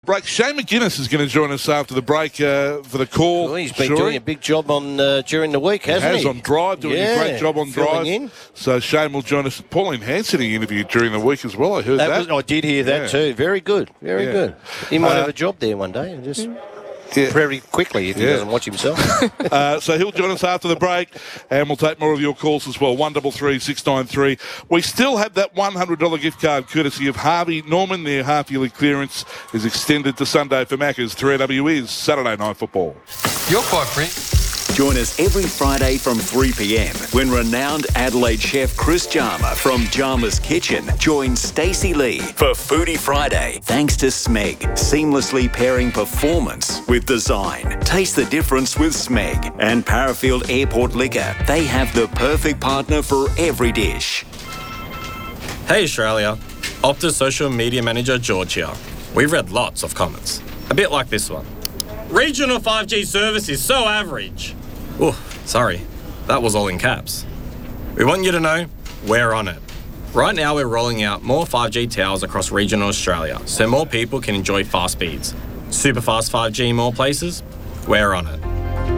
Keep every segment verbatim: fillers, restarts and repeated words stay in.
break. Shane McGuinness is going to join us after the break uh, for the call. Well, he's been Sure. doing a big job on uh, during the week, hasn't he? Has he? on Drive, doing yeah, a great job on filling Drive. in. So Shane will join us. Pauline Hanson he interviewed during the week as well. I heard that. that. Was, I did hear that Yeah. too. Very good. Very Yeah. good. He might Uh, have a job there one day. And just Yeah. very quickly if he Yeah. doesn't watch himself. Uh, so he'll join us after the break, and we'll take more of your calls as well. one three three six nine three. We still have that one hundred dollars gift card courtesy of Harvey Norman. Their half-yearly clearance is extended to Sunday for Macca's. three A W is Saturday Night Football. You're quite free. Join us every Friday from three p.m. when renowned Adelaide chef Chris Jarma from Jarma's Kitchen joins Stacey Lee for Foodie Friday. Thanks to Smeg, seamlessly pairing performance with design. Taste the difference with Smeg. And Parafield Airport Liquor. They have the perfect partner for every dish. Hey Australia, Optus social media manager George here. We've read lots of comments, a bit like this one. Regional five G service is so average. Oh, sorry, that was all in caps. We want you to know we're on it. Right now we're rolling out more five G towers across regional Australia so more people can enjoy fast speeds. Super fast five G in more places? We're on it.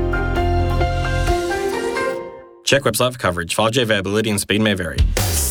Check website for coverage. five G availability and speed may vary.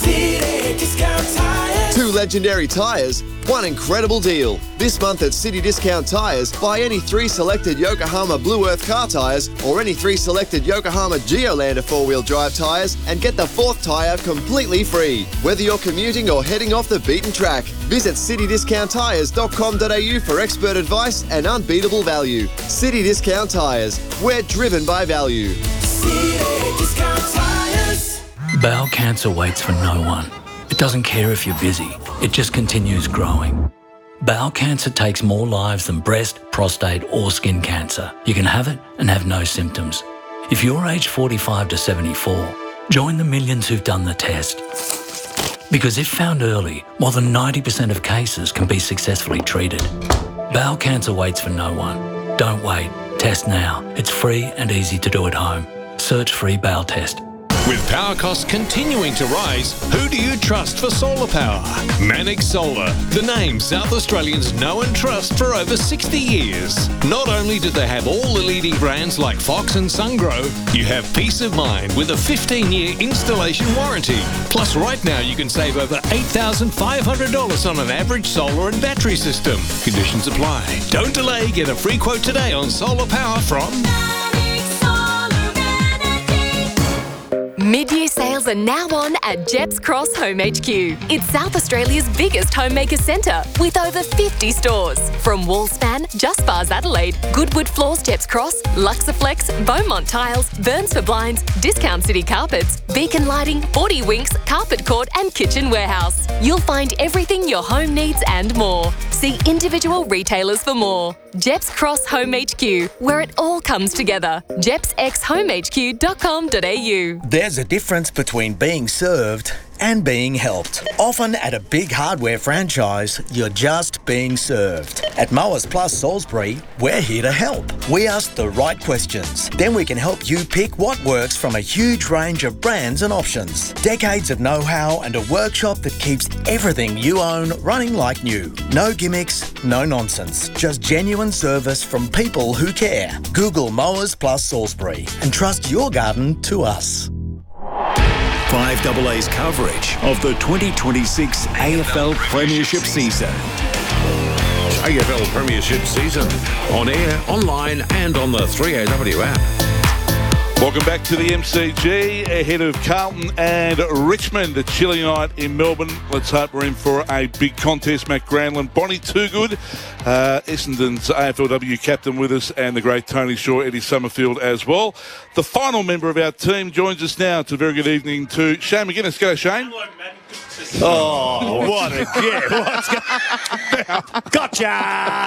Two legendary tyres, one incredible deal. This month at City Discount Tyres, buy any three selected Yokohama Blue Earth car tyres or any three selected Yokohama Geolander four-wheel drive tyres and get the fourth tyre completely free. Whether you're commuting or heading off the beaten track, visit city discount tyres dot com dot a u for expert advice and unbeatable value. City Discount Tyres, we're driven by value. City Discount Tyres. Bowel cancer waits for no one. It doesn't care if you're busy, it just continues growing. Bowel cancer takes more lives than breast, prostate or skin cancer. You can have it and have no symptoms. If you're aged forty-five to seventy-four, join the millions who've done the test. Because if found early, more than ninety percent of cases can be successfully treated. Bowel cancer waits for no one. Don't wait. Test now. It's free and easy to do at home. Search free bowel test. With power costs continuing to rise, who do you trust for solar power? Manix Solar, the name South Australians know and trust for over sixty years. Not only do they have all the leading brands like Fox and SunGrow, you have peace of mind with a fifteen-year installation warranty. Plus, right now you can save over eight thousand five hundred dollars on an average solar and battery system. Conditions apply. Don't delay. Get a free quote today on solar power from... Mid-year sales are now on at Jepps Cross Home H Q. It's South Australia's biggest homemaker centre with over fifty stores. From Wallspan, Just Bars Adelaide, Goodwood Floors Jepps Cross, Luxaflex, Beaumont Tiles, Burns for Blinds, Discount City Carpets, Beacon Lighting, forty Winks, Carpet Court and Kitchen Warehouse. You'll find everything your home needs and more. See individual retailers for more. Jepps Cross Home H Q, where it all comes together. jepps x home h q dot com dot a u. There's a difference between being served and being helped. Often at a big hardware franchise, you're just being served. At Mowers Plus Salisbury, we're here to help. We ask the right questions. Then we can help you pick what works from a huge range of brands and options. Decades of know-how and a workshop that keeps everything you own running like new. No gimmicks, no nonsense. Just genuine service from people who care. Google Mowers Plus Salisbury and trust your garden to us. five A A's coverage of the twenty twenty-six A F L Premiership season. A F L Premiership season on air, online and on the three A W app. Welcome back to the M C G, ahead of Carlton and Richmond, a chilly night in Melbourne. Let's hope we're in for a big contest. Matt Granlund, Bonnie Toogood, uh, Essendon's A F L W captain with us, and the great Tony Shaw, Eddie Summerfield as well. The final member of our team joins us now. To a very good evening to Shane McGuinness. G'day, Shane. Oh, what a jet. What's go- Gotcha!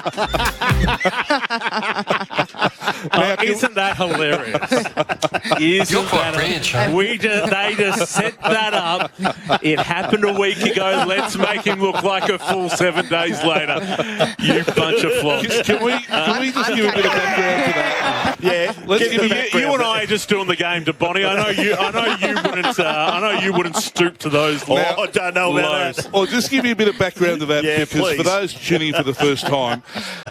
Oh, isn't that hilarious? Isn't that a, we just, they just set that up. It happened a week ago. Let's make him look like a full seven days later. You bunch of flops. Can we, can we just give a bit of background to that? Yeah, Let's give you, a you and I are just doing the game to Bonnie. I know you. I know you wouldn't. Uh, I know you wouldn't stoop to those. Oh, I don't know about lows. that. Well, just give me a bit of background to that, Yeah, because please. for those tuning in for the first time,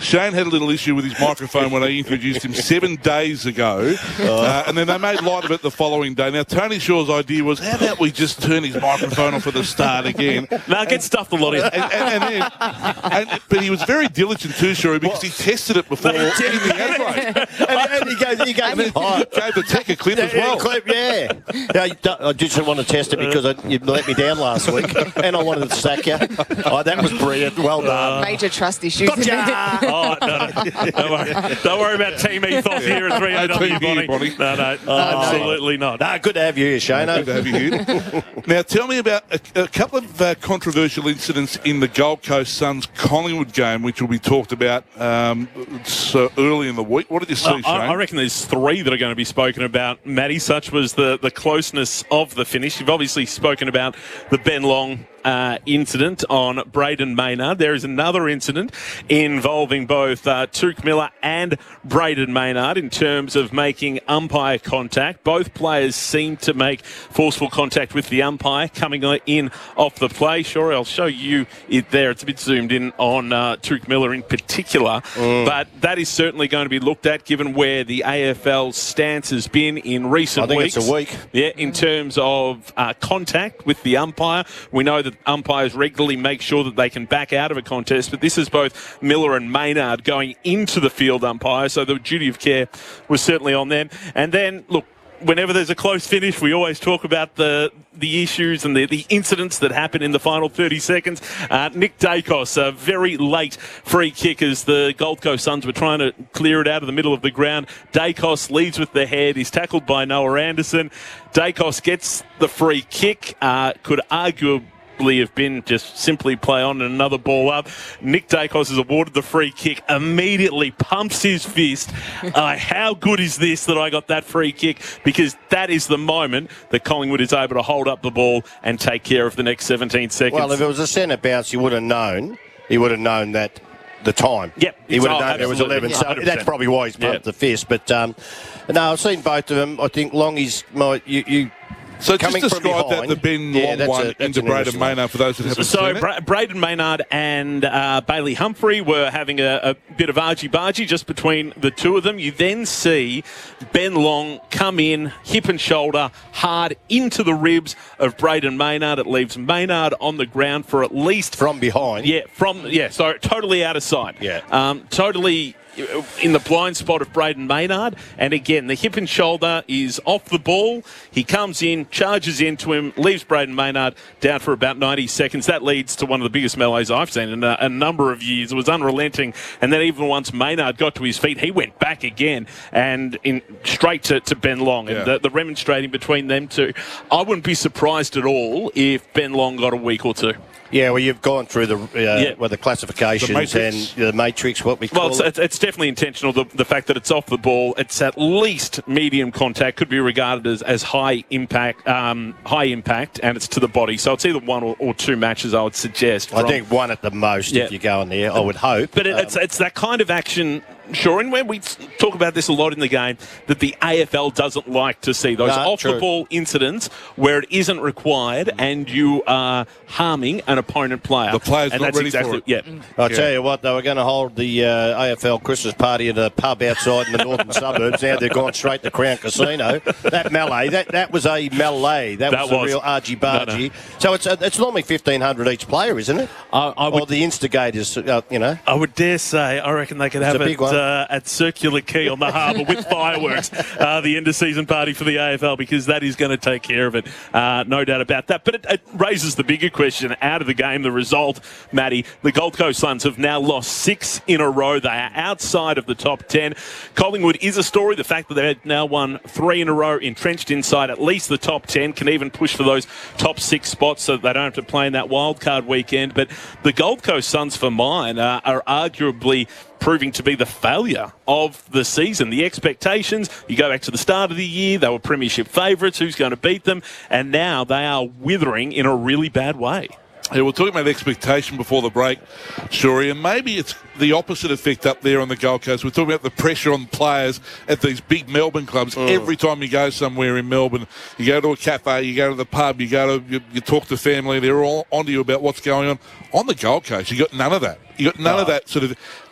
Shane had a little issue with his microphone when I introduced him seven days ago, uh, and then they made light of it the following day. Now, Tony Shaw's idea was, how about we just turn his microphone off at the start again? No, get stuffed a lot in. And, and, and then, and, but he was very diligent too, Shawry, because he tested it before in the ad break. and, and he gave, he gave, And then he gave the tech a clip as well. Clip, yeah. yeah you don't- I just want to test it because I, you let me down last week, and I wanted to sack you. Oh, that was brilliant. Well done. Major trust issues. Gotcha! Oh, no, no. Don't worry, don't worry about team ethos here at three A W, Bonnie. Bonnie. No, no, absolutely not. No, good to have you here, Shane. Good to have you here. Now, tell me about a, a couple of uh, controversial incidents in the Gold Coast Suns Collingwood game, which will be talked about um, so early in the week. What did you see, Uh, Shane? I, I reckon there's three that are going to be spoken about, Matty. Such was the, the closeness of the finish. You've obviously spoken about the Ben Long Uh, incident on Braden Maynard. There is another incident involving both uh, Tuke Miller and Braden Maynard in terms of making umpire contact. Both players seem to make forceful contact with the umpire coming in off the play. Sure, I'll show you it there. It's a bit zoomed in on uh, Tuke Miller in particular, Mm. but that is certainly going to be looked at given where the A F L stance has been in recent I think weeks. it's a week. Yeah, in terms of uh, contact with the umpire. We know that umpires regularly make sure that they can back out of a contest, but this is both Miller and Maynard going into the field umpire, so the duty of care was certainly on them. And then, look, whenever there's a close finish, we always talk about the the issues and the, the incidents that happen in the final thirty seconds. Uh, Nick Dacos, a very late free kick as the Gold Coast Suns were trying to clear it out of the middle of the ground. Dacos leads with the head. He's tackled by Noah Anderson. Dacos gets the free kick. Uh, could arguably have been just simply play on and another ball up. Nick Dacos is awarded the free kick, immediately pumps his fist. Uh, how good is this that I got that free kick? Because that is the moment that Collingwood is able to hold up the ball and take care of the next seventeen seconds. Well, if it was a centre bounce, you would have known. He would have known that the time. Yep. He would have Oh, known there was eleven. absolutely. So one hundred percent. that's probably why he's pumped Yeah. the fist. But um, no, I've seen both of them. I think Longy's my you. you So just coming from describe that, behind. the Ben Yeah, Long that's one a- that's into an Braden interesting one. Maynard for those that haven't So seen it. Bra- Braden Maynard and uh, Bailey Humphrey were having a, a bit of argy-bargy just between the two of them. You then see Ben Long come in, hip and shoulder, hard into the ribs of Braden Maynard. It leaves Maynard on the ground for at least... From behind? Yeah, from yeah. So totally out of sight. Yeah. Um, totally in the blind spot of Braden Maynard. And again, the hip and shoulder is off the ball. He comes in, charges into him, leaves Braden Maynard down for about ninety seconds. That leads to one of the biggest melees I've seen in a, a number of years. It was unrelenting. And then even once Maynard got to his feet, he went back again and in straight to, to Ben Long. And Yeah. the, the remonstrating between them two. I wouldn't be surprised at all if Ben Long got a week or two. Yeah, well, you've gone through the uh, Yeah. well, the classifications The matrix. and the matrix, what we call Well, it's, it. it's, it's definitely intentional. The, the fact that it's off the ball, it's at least medium contact, could be regarded as, as high impact, um, high impact, and it's to the body. So it's either one or, or two matches, I would suggest. I from- think one at the most Yeah. if you go in there. I would hope. But it, Um, it's it's that kind of action. Sure, and when we talk about this a lot in the game, that the A F L doesn't like to see those No, off-the-ball incidents where it isn't required and you are harming an opponent player. The player's and not that's ready for exactly, it. Yeah. I'll Yeah. tell you what, they were going to hold the uh, A F L Christmas party at a pub outside in the northern suburbs. Now they've gone straight to Crown Casino. That melee, that, that was a melee. That, That was, a was. real argy-bargy. No, So it's uh, it's normally fifteen hundred each player, isn't it? I, I would Or the instigators, uh, you know. I would dare say, I reckon they could have a big it one. uh, at Circular Quay on the harbour with fireworks, uh, the end-of-season party for the A F L, because that is going to take care of it, uh, no doubt about that. But it, it raises the bigger question out of the game, the result, Matty. The Gold Coast Suns have now lost six in a row. They are outside of the top ten. Collingwood is a story. The fact that they've now won three in a row, entrenched inside at least the top ten, can even push for those top six spots so that they don't have to play in that wildcard weekend. But the Gold Coast Suns, for mine, uh, are arguably proving to be the failure of the season. The expectations, you go back to the start of the year, they were premiership favourites, who's going to beat them, and now they are withering in a really bad way. Yeah, we're talking about expectation before the break, Shuri, and maybe it's the opposite effect up there on the Gold Coast. We're talking about the pressure on players at these big Melbourne clubs. Mm. Every time you go somewhere in Melbourne, you go to a cafe, you go to the pub, you go to you, you talk to family, they're all onto you about what's going on. On the Gold Coast, you got none of that. You got none No. of that sort of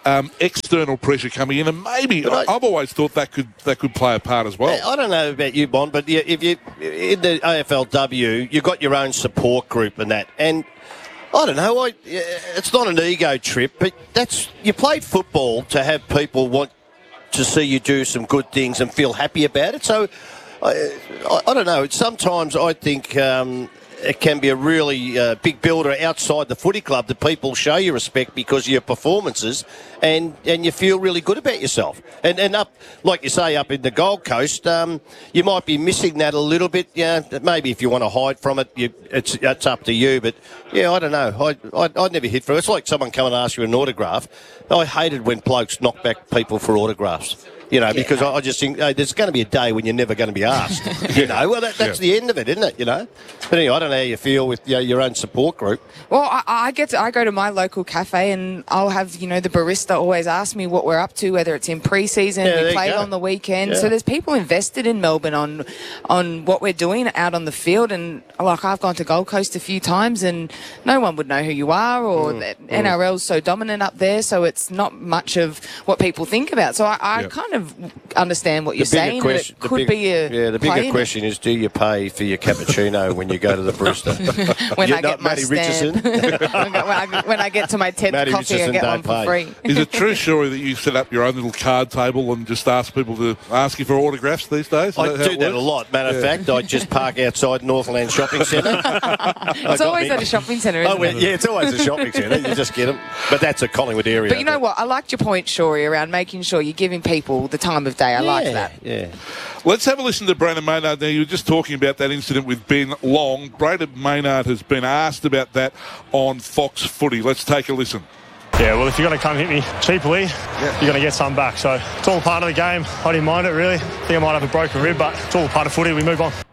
um, external pressure coming in, and maybe I, I've always thought that could that could play a part as well. I don't know about you, Bond, but you, if you in the A F L W, you've got your own support group and that, and I don't know. I, it's not an ego trip, but that's you played football to have people want to see you do some good things and feel happy about it. So I, I, I don't know. Sometimes I think um, it can be a really uh, big builder outside the footy club that people show you respect because of your performances, and, and you feel really good about yourself. And and up, like you say, up in the Gold Coast, um, you might be missing that a little bit. Yeah, maybe if you want to hide from it, you, it's it's up to you. But yeah, I don't know. I I I'd never hit for it. It's like someone coming and ask you an autograph. I hated when blokes knock back people for autographs. You know, because I, I just think hey, there's going to be a day when you're never going to be asked. You know, well, that, that's yeah. the end of it, isn't it? You know. But anyway, I don't know how you feel with you know, your own support group. Well, I, I get to, I go to my local cafe and I'll have you know the barista always ask me what we're up to, whether it's in pre-season, yeah, we play on the weekend. Yeah. So there's people invested in Melbourne on on what we're doing out on the field, and like I've gone to Gold Coast a few times, and no one would know who you are, or mm, the N R L's mm. so dominant up there, so it's not much of what people think about. So I, I yep. kind of understand what you're saying. Question, it could big, be a yeah. The bigger question is, do you pay for your cappuccino when you go to the barista? when You're I get my Matty stand. when, I, when I get to my tenth Matty coffee, Richardson I get one pay. for free. Is it true, Shorey, that you set up your own little card table and just ask people to ask you for autographs these days? Is I that do that a lot. Matter of yeah. fact, I just park outside Northland Shopping Centre. It's always me. at a shopping centre, isn't oh, well, it? Yeah, it's always a shopping centre. You just get them. But that's a Collingwood area. But you know what? I liked your point, Shorey, around making sure you're giving people the time of day. I yeah, like that. Yeah. Let's have a listen to Braden Maynard. Now, you were just talking about that incident with Ben Long. Braden Maynard has been asked about that on Fox Footy. Let's take a listen. Yeah, well, if you're going to come hit me cheaply, yeah. you're going to get some back. So it's all part of the game. I didn't mind it, really. I think I might have a broken rib, but it's all part of footy. We move on.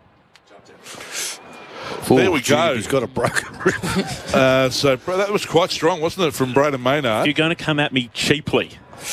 Ooh, there we gee, go. He's got a broken rib. uh, so that was quite strong, wasn't it, from Braden Maynard? If you're going to come at me cheaply,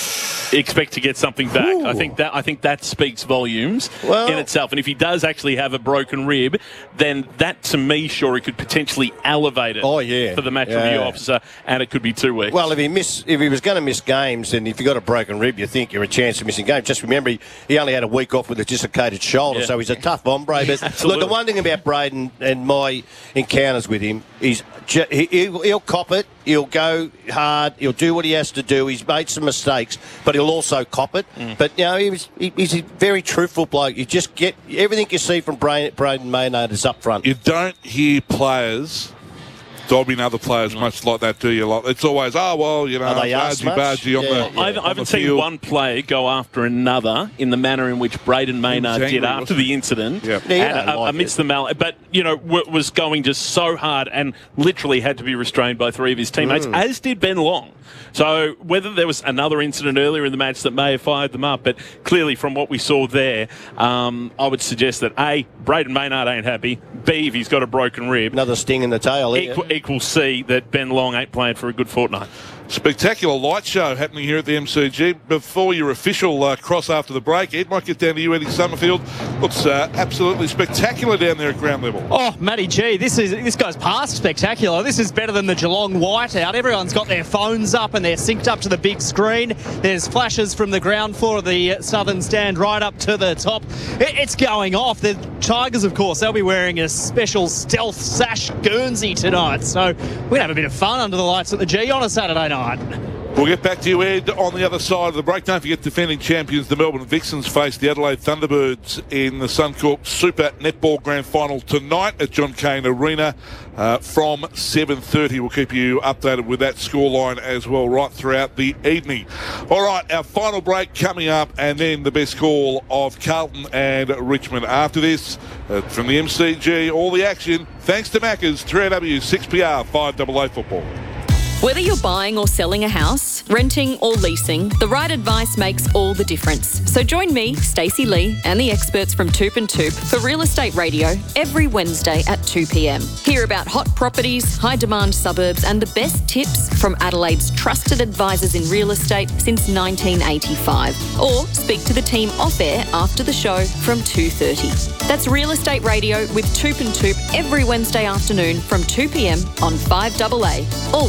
expect to get something back. Ooh. I think that I think that speaks volumes well, in itself. And if he does actually have a broken rib, then that to me, sure, he could potentially elevate it. Oh yeah. for the match yeah. review officer, and it could be two weeks. Well, if he miss, if he was going to miss games, and if you got a broken rib, you think you're a chance of missing games. Just remember, he, he only had a week off with a dislocated shoulder, yeah. so he's a tough hombre. But look, the one thing about Braden and my encounters with him is he, he'll, he'll cop it. He'll go hard. He'll do what he has to do. He's made some mistakes, but he'll also cop it. Mm. But, you know, he was, he, he's a very truthful bloke. You just get everything you see from Braden, Braden Maynard is up front. You don't hear players dobbing other players mm. much like that, do you? Like, it's always, oh, well, you know, bargy-bargy on yeah, the yeah. I haven't, I haven't seen one player go after another in the manner in which Braden Maynard angry, did after the incident. Yep. Yeah, and, uh, like amidst it. the mal, but, you know, w- was going just so hard and literally had to be restrained by three of his teammates, mm. as did Ben Long. So whether there was another incident earlier in the match that may have fired them up, but clearly from what we saw there, um, I would suggest that A, Braden Maynard ain't happy, B, if he's got a broken rib. Another sting in the tail. Equal, equal C, that Ben Long ain't playing for a good fortnight. Spectacular light show happening here at the M C G. Before your official uh, cross after the break, Ed, might get down to you, Eddie Summerfield. Looks uh, absolutely spectacular down there at ground level. Oh, Matty G, this is this goes past spectacular. This is better than the Geelong whiteout. Everyone's got their phones up and they're synced up to the big screen. There's flashes from the ground floor of the southern stand right up to the top. It, it's going off. The Tigers, of course, they'll be wearing a special stealth sash Guernsey tonight. So we're going to have a bit of fun under the lights at the G on a Saturday night. We'll get back to you, Ed, on the other side of the break. Don't forget, defending champions, the Melbourne Vixens, face the Adelaide Thunderbirds in the Suncorp Super Netball Grand Final tonight at John Cain Arena uh, from seven thirty. We'll keep you updated with that scoreline as well right throughout the evening. All right, our final break coming up, and then the best call of Carlton and Richmond after this. Uh, from the M C G, all the action, thanks to Macca's, three A W, six P R, five A A football. Whether you're buying or selling a house, renting or leasing, the right advice makes all the difference. So join me, Stacey Lee, and the experts from Toop and Toop for Real Estate Radio every Wednesday at two p.m. Hear about hot properties, high-demand suburbs, and the best tips from Adelaide's trusted advisors in real estate since nineteen eighty-five. Or speak to the team off-air after the show from two thirty. That's Real Estate Radio with Toop and Toop every Wednesday afternoon from two p.m. on five A A. Always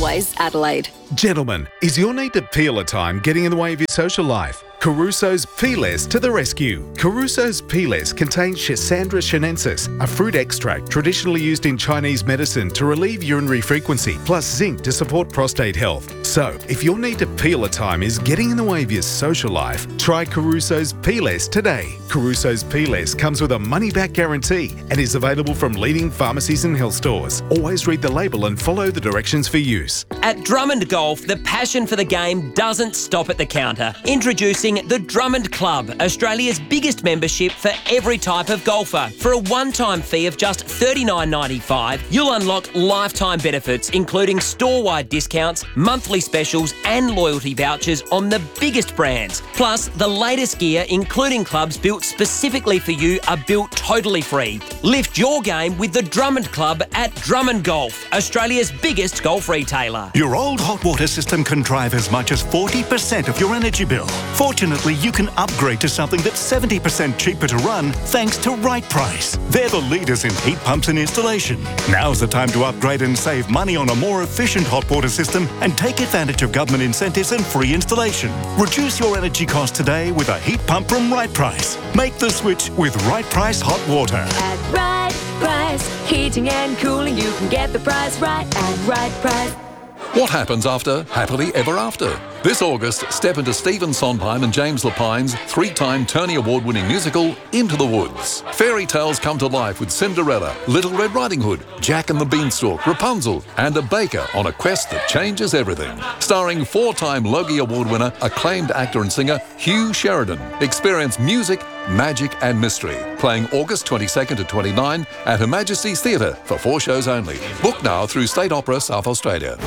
Adelaide. Gentlemen, is your need to peel a time getting in the way of your social life? Caruso's Peelers to the rescue. Caruso's Peelers contains Schisandra chinensis, a fruit extract traditionally used in Chinese medicine to relieve urinary frequency, plus zinc to support prostate health. So, if your need to peel a time is getting in the way of your social life, try Caruso's Peelers today. Caruso's Peelers comes with a money-back guarantee and is available from leading pharmacies and health stores. Always read the label and follow the directions for use. At Drummond Golf, the passion for the game doesn't stop at the counter. Introducing the Drummond Club, Australia's biggest membership for every type of golfer. For a one-time fee of just thirty-nine ninety-five, you'll unlock lifetime benefits, including store-wide discounts, monthly specials and loyalty vouchers on the biggest brands. Plus, the latest gear, including clubs built specifically for you, are built totally free. Lift your game with the Drummond Club at Drummond Golf, Australia's biggest golf retailer. Your old hot water system can drive as much as forty percent of your energy bill. Fortunately, you can upgrade to something that's seventy percent cheaper to run thanks to Right Price. They're the leaders in heat pumps and installation. Now's the time to upgrade and save money on a more efficient hot water system and take advantage of government incentives and free installation. Reduce your energy costs today with a heat pump from Right Price. Make the switch with Right Price Hot Water. At Right Price, heating and cooling, you can get the price right at Right Price. What happens after Happily Ever After? This August, step into Stephen Sondheim and James Lapine's three-time Tony Award-winning musical, Into the Woods. Fairy tales come to life with Cinderella, Little Red Riding Hood, Jack and the Beanstalk, Rapunzel, and a baker on a quest that changes everything. Starring four-time Logie Award winner, acclaimed actor and singer Hugh Sheridan. Experience music, magic and mystery. Playing August twenty-second to twenty-ninth at Her Majesty's Theatre for four shows only. Book now through State Opera South Australia.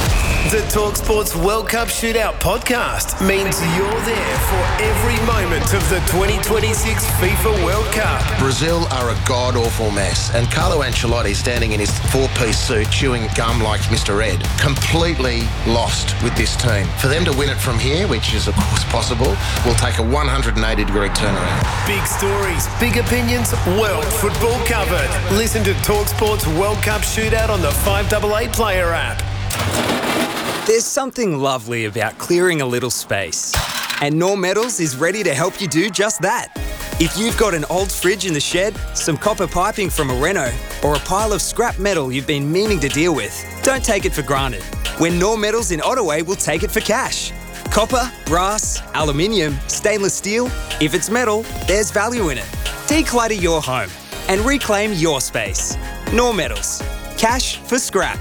The TalkSports World Cup Shootout podcast means you're there for every moment of the twenty twenty-six FIFA World Cup. Brazil are a god-awful mess, and Carlo Ancelotti, standing in his four-piece suit, chewing gum like Mister Ed, completely lost with this team. For them to win it from here, which is of course possible, will take a one hundred eighty degree turnaround. Big stories, big opinions, world football covered. Listen to TalkSports World Cup Shootout on the five eight eight player app. There's something lovely about clearing a little space. And Norm Metals is ready to help you do just that. If you've got an old fridge in the shed, some copper piping from a reno, or a pile of scrap metal you've been meaning to deal with, don't take it for granted. When Norm Metals in Ottaway will take it for cash. Copper, brass, aluminium, stainless steel, if it's metal, there's value in it. Declutter your home and reclaim your space. Norm Metals. Cash for scrap.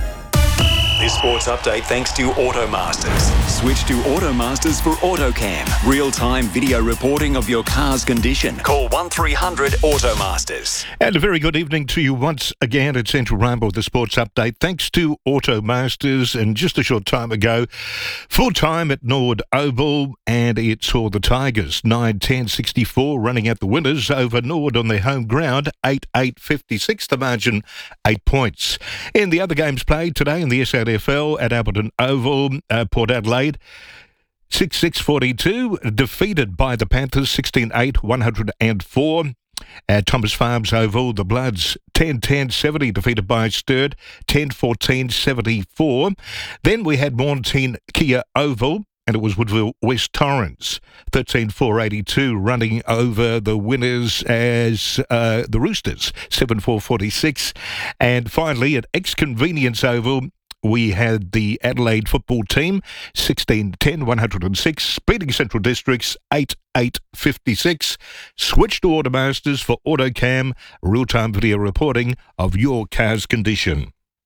This sports update thanks to Automasters. Switch to Automasters for AutoCam. Real-time video reporting of your car's condition. Call one three hundred Automasters. And a very good evening to you once again at Central Rainbow with the sports update. Thanks to Automasters. And just a short time ago, full time at Nord Oval, and it saw the Tigers nine ten sixty-four running at the winners over Nord on their home ground, eight eight fifty-six, the margin, eight points. In the other games played today in the S A F L at Appleton Oval, uh, Port Adelaide, six six forty-two, defeated by the Panthers, sixteen eight one oh four. At Thomas Farms Oval, the Bloods, ten ten seventy, defeated by Sturt, ten fourteen seventy-four. Then we had Mornteen Kia Oval, and it was Woodville West Torrens, thirteen four eighty-two, running over the winners as uh, the Roosters, seven four forty-six. And finally, at Ex-Convenience Oval, we had the Adelaide football team, sixteen ten one oh six, beating Central Districts, eight eight fifty-six. Switch to Automasters for AutoCam, real-time video reporting of your car's condition.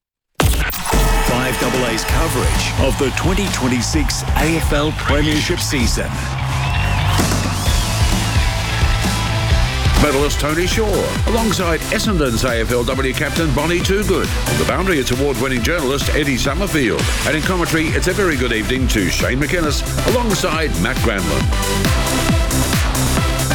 five A A's coverage of the twenty twenty-six A F L Premiership season. Medalist Tony Shaw, alongside Essendon's A F L W captain Bonnie Toogood. On the boundary, it's award-winning journalist Eddie Summerfield. And in commentary, it's a very good evening to Shane McInnes, alongside Matt Granlund.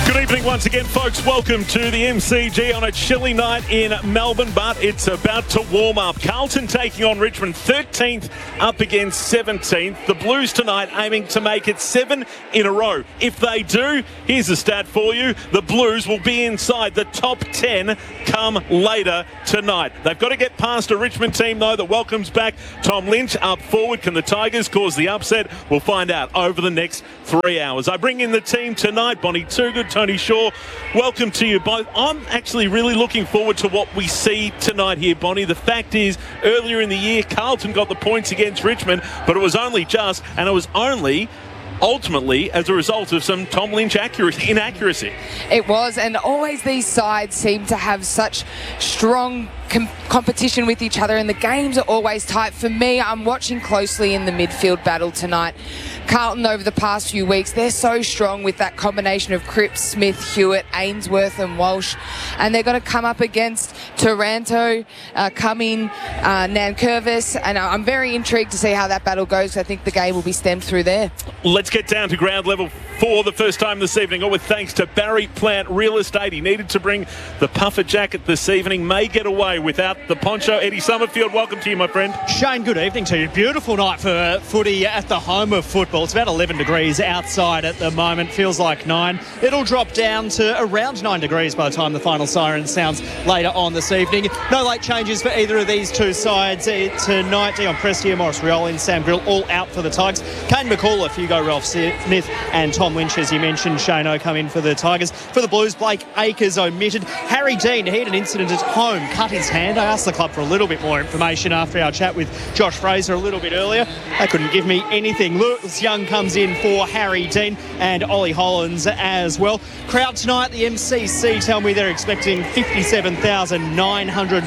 Good evening once again, folks. Welcome to the M C G on a chilly night in Melbourne, but it's about to warm up. Carlton taking on Richmond, thirteenth up against seventeenth. The Blues tonight aiming to make it seven in a row. If they do, here's a stat for you. The Blues will be inside the top ten come later tonight. They've got to get past a Richmond team, though, that welcomes back Tom Lynch up forward. Can the Tigers cause the upset? We'll find out over the next three hours. I bring in the team tonight. Bonnie Toogood, Tony Shaw, welcome to you both. I'm actually really looking forward to what we see tonight here, Bonnie. The fact is, earlier in the year, Carlton got the points against Richmond, but it was only just, and it was only ultimately as a result of some Tom Lynch accuracy, inaccuracy. It was, and always these sides seem to have such strong com- competition with each other, and the games are always tight. For me, I'm watching closely in the midfield battle tonight. Carlton, over the past few weeks, they're so strong with that combination of Cripps, Smith, Hewitt, Ainsworth and Walsh, and they're going to come up against Taranto, uh, Cumming, uh, Nankervis, and I'm very intrigued to see how that battle goes. I think the game will be stemmed through there. Let's get down to ground level for the first time this evening, all with thanks to Barry Plant Real Estate. He needed to bring the puffer jacket this evening, may get away without the poncho. Eddie Summerfield, welcome to you, my friend. Shane, good evening to you. Beautiful night for footy at the home of football. It's about eleven degrees outside at the moment, feels like nine. It'll drop down to around nine degrees by the time the final siren sounds later on this evening. No late changes for either of these two sides tonight. Dion Prestia, Morris Rioli, Sam Grill all out for the Tigers. Kane McCullough, Hugo Ralph Smith and Tom Lynch, as you mentioned. Shano come in for the Tigers. For the Blues, Blake Acres omitted. Harry Dean, he had an incident at home, cut his hand. I asked the club for a little bit more information after our chat with Josh Fraser a little bit earlier. They couldn't give me anything. Lewis Young comes in for Harry Dean and Ollie Hollins as well. Crowd tonight, the M C C tell me they're expecting fifty-seven thousand nine hundred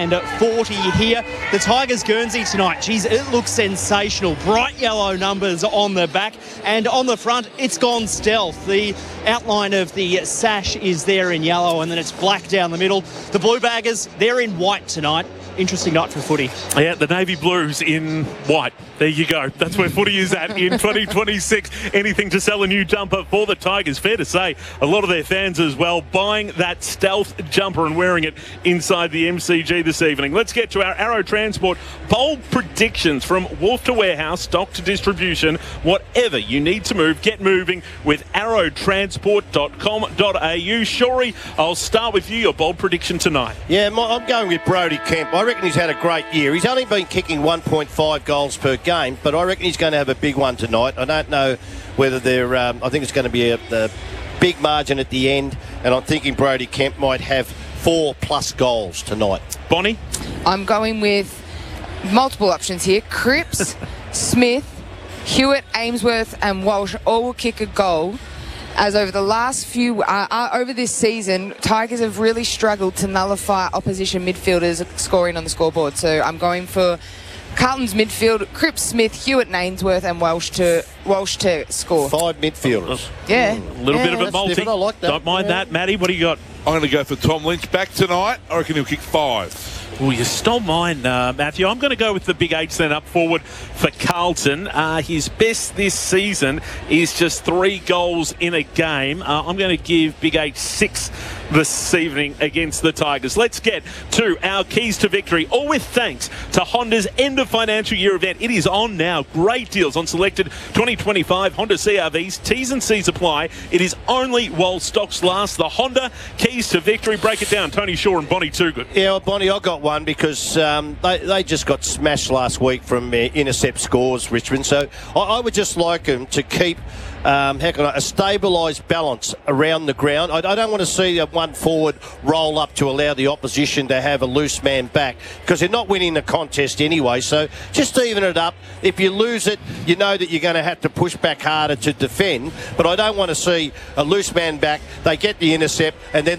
forty here. The Tigers Guernsey tonight, geez, it looks sensational. Bright yellow numbers on the back, and on the front it's gone stealth. The outline of the sash is there in yellow, and then it's black down the middle. The Blue Baggers, they're in white tonight. Interesting night for footy. Yeah, the Navy Blues in white. There you go. That's where footy is at in twenty twenty-six. Anything to sell a new jumper for the Tigers. Fair to say, a lot of their fans as well buying that stealth jumper and wearing it inside the M C G this evening. Let's get to our Arrow Transport bold predictions from wharf to warehouse, stock to distribution. Whatever you need to move, get moving with arrow transport dot com dot a u. Shorey, I'll start with you. Your bold prediction tonight. Yeah, I'm going with Brodie Kemp. I reckon he's had a great year. He's only been kicking one point five goals per game, but I reckon he's going to have a big one tonight. I don't know whether they're... Um, I think it's going to be a, a big margin at the end, and I'm thinking Brodie Kemp might have four plus goals tonight. Bonnie? I'm going with multiple options here. Cripps, Smith, Hewitt, Ainsworth and Walsh all will kick a goal. As over the last few, uh, uh, over this season, Tigers have really struggled to nullify opposition midfielders scoring on the scoreboard. So I'm going for Carlton's midfield, Cripps, Smith, Hewitt and Ainsworth and Walsh to Walsh to score. Five midfielders. Yeah. A little yeah, bit of a multi. I like that. Don't mind yeah. that. Matty, what do you got? I'm going to go for Tom Lynch back tonight. I reckon he'll kick five. Well, you stole mine, uh, Matthew. I'm going to go with the Big H then up forward for Carlton. Uh, his best this season is just three goals in a game. Uh, I'm going to give Big H six this evening against the Tigers. Let's get to our keys to victory, all with thanks to Honda's end of financial year event. It is on now. Great deals on selected twenty twenty-five Honda C R Vs. T's and C's apply. It is only while stocks last. The Honda keys to victory. Break it down. Tony Shaw and Bonnie Toogood. Yeah, well, Bonnie, I got one because um, they, they just got smashed last week from uh, intercept scores, Richmond. So I, I would just like them to keep um, how can I, a stabilised balance around the ground. I, I don't want to see a one forward roll up to allow the opposition to have a loose man back because they're not winning the contest anyway. So just even it up. If you lose it, you know that you're going to have to push back harder to defend. But I don't want to see a loose man back. They get the intercept and then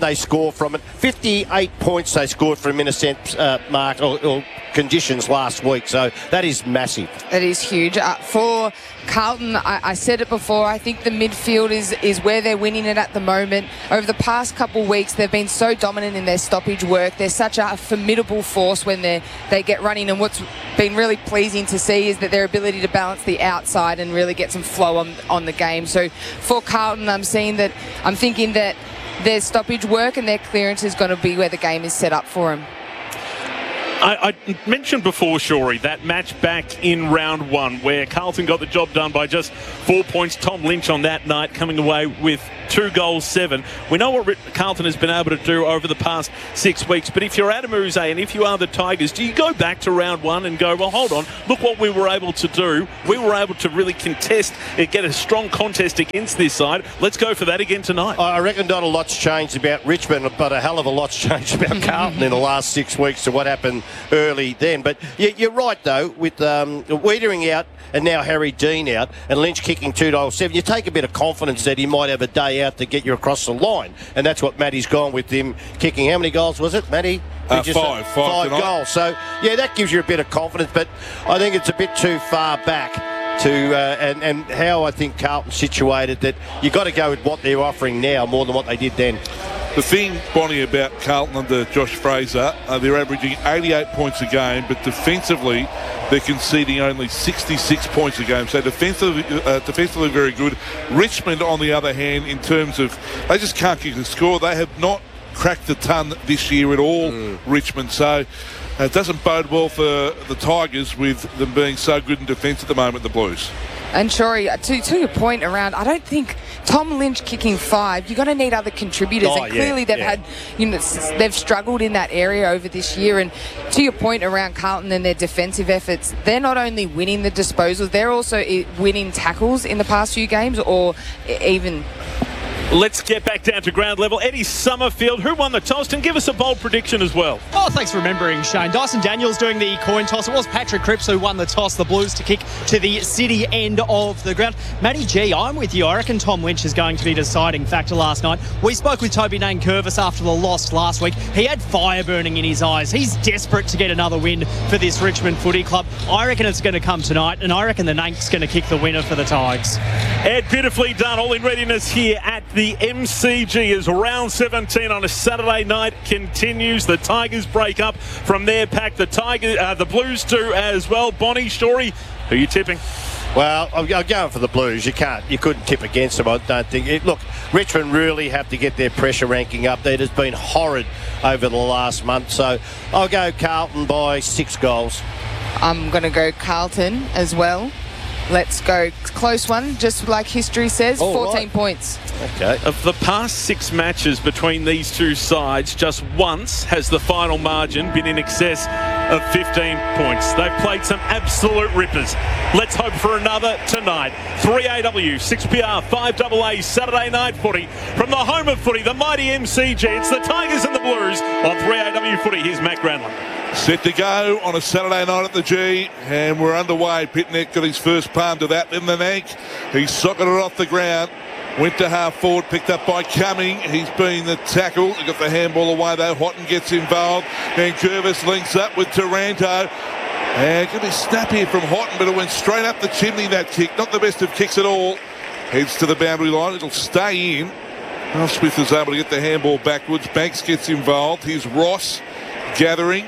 they score from it? fifty-eight points they scored from intercept uh, mark or, or conditions last week. So that is massive. It is huge. Uh, for Carlton, I, I said it before, I think the midfield is, is where they're winning it at the moment. Over the past couple of weeks, they've been so dominant in their stoppage work. They're such a formidable force when they they get running, and what's been really pleasing to see is that their ability to balance the outside and really get some flow on, on the game. So for Carlton, I'm seeing that, I'm thinking that their stoppage work and their clearance is going to be where the game is set up for them. I, I mentioned before, Shorey, that match back in round one where Carlton got the job done by just four points. Tom Lynch on that night coming away with two goals, seven. We know what Carlton has been able to do over the past six weeks, but if you're Adam Uze and if you are the Tigers, do you go back to round one and go, well, hold on, look what we were able to do. We were able to really contest, get a strong contest against this side. Let's go for that again tonight. I reckon not a lot's changed about Richmond, but a hell of a lot's changed about Carlton in the last six weeks to what happened early then. But you're right, though, with um, Wiedering out and now Harry Dean out and Lynch kicking two goals, seven, you take a bit of confidence that he might have a day out to get you across the line. And that's what Matty's gone with him kicking. How many goals was it, Matty? Uh, five. Five, five goals. So, yeah, that gives you a bit of confidence, but I think it's a bit too far back to uh, and, and how I think Carlton's situated that you've got to go with what they're offering now more than what they did then. The thing, Bonnie, about Carlton under Josh Fraser, uh, they're averaging eighty-eight points a game, but defensively they're conceding only sixty-six points a game. So defensively, uh, defensively very good. Richmond, on the other hand, in terms of, they just can't kick a score. They have not cracked the ton this year at all, mm. Richmond. So uh, it doesn't bode well for the Tigers with them being so good in defence at the moment, the Blues. And Shorey, to, to your point around, I don't think Tom Lynch kicking five, you're going to need other contributors. Oh, and clearly yeah, they've yeah. had, you know, they've struggled in that area over this year. And to your point around Carlton and their defensive efforts, they're not only winning the disposals, they're also winning tackles in the past few games, or even... Let's get back down to ground level. Eddie Summerfield, who won the toss? And give us a bold prediction as well. Oh, thanks for remembering, Shane. Dyson Daniels doing the coin toss. It was Patrick Cripps who won the toss, the Blues to kick to the city end of the ground. Matty G, I'm with you. I reckon Tom Lynch is going to be a deciding factor last night. We spoke with Toby Nankervis after the loss last week. He had fire burning in his eyes. He's desperate to get another win for this Richmond footy club. I reckon it's going to come tonight, and I reckon the Nank's going to kick the winner for the Tigers. Ed, beautifully done. All in readiness here at the The M C G as round seventeen on a Saturday night continues. The Tigers break up from their pack. The Tigers, uh, the Blues do as well. Bonnie, Shorey, who are you tipping? Well, I'm, I'm going for the Blues. You can't, you couldn't tip against them, I don't think. It, look, Richmond really have to get their pressure ranking up. It has been horrid over the last month. So I'll go Carlton by six goals. I'm going to go Carlton as well. Let's go. Close one, just like history says, All fourteen right. points. Okay. Of the past six matches between these two sides, just once has the final margin been in excess of fifteen points. They've played some absolute rippers. Let's hope for another tonight. three A W, six P R, five A A, Saturday night footy. From the home of footy, the mighty M C G, it's the Tigers and the Blues on three A W footy. Here's Matt Granlund. Set to go on a Saturday night at the G, and we're underway. Pitneck got his first palm to that in the neck. He socketed it off the ground. Went to half forward, picked up by Cumming. He's been the tackle. He got the handball away though. Houghton gets involved. And Curvis links up with Taranto. And going to be snap here from Houghton, but it went straight up the chimney, that kick. Not the best of kicks at all. Heads to the boundary line. It'll stay in. Well, Smith is able to get the handball backwards. Banks gets involved. Here's Ross gathering.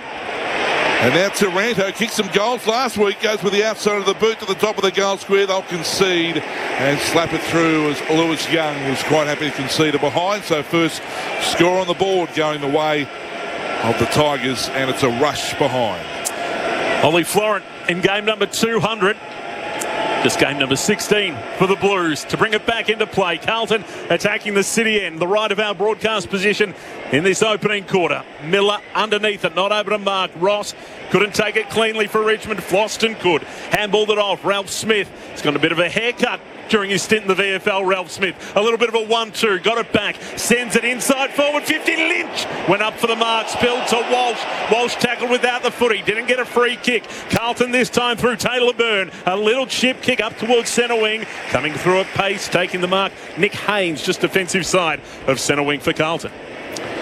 And now Taranto kicked some goals last week, goes with the outside of the boot to the top of the goal square. They'll concede and slap it through as Lewis Young was quite happy to concede it behind. So first score on the board going the way of the Tigers, and it's a rush behind. Ollie Florent in game number two hundred. Just game number sixteen for the Blues to bring it back into play. Carlton attacking the city end, the right of our broadcast position in this opening quarter. Miller underneath it, not able to mark. Ross couldn't take it cleanly for Richmond. Floston could. Handballed it off. Ralph Smith has got a bit of a haircut during his stint in the V F L. Ralph Smith, a little bit of a one two, got it back, sends it inside forward fifty. Lynch went up for the mark, spilled to Walsh. Walsh tackled without the footy, didn't get a free kick. Carlton this time through Taylor Byrne, a little chip kick up towards centre wing, coming through at pace, taking the mark. Nick Haynes, just defensive side of centre wing for Carlton.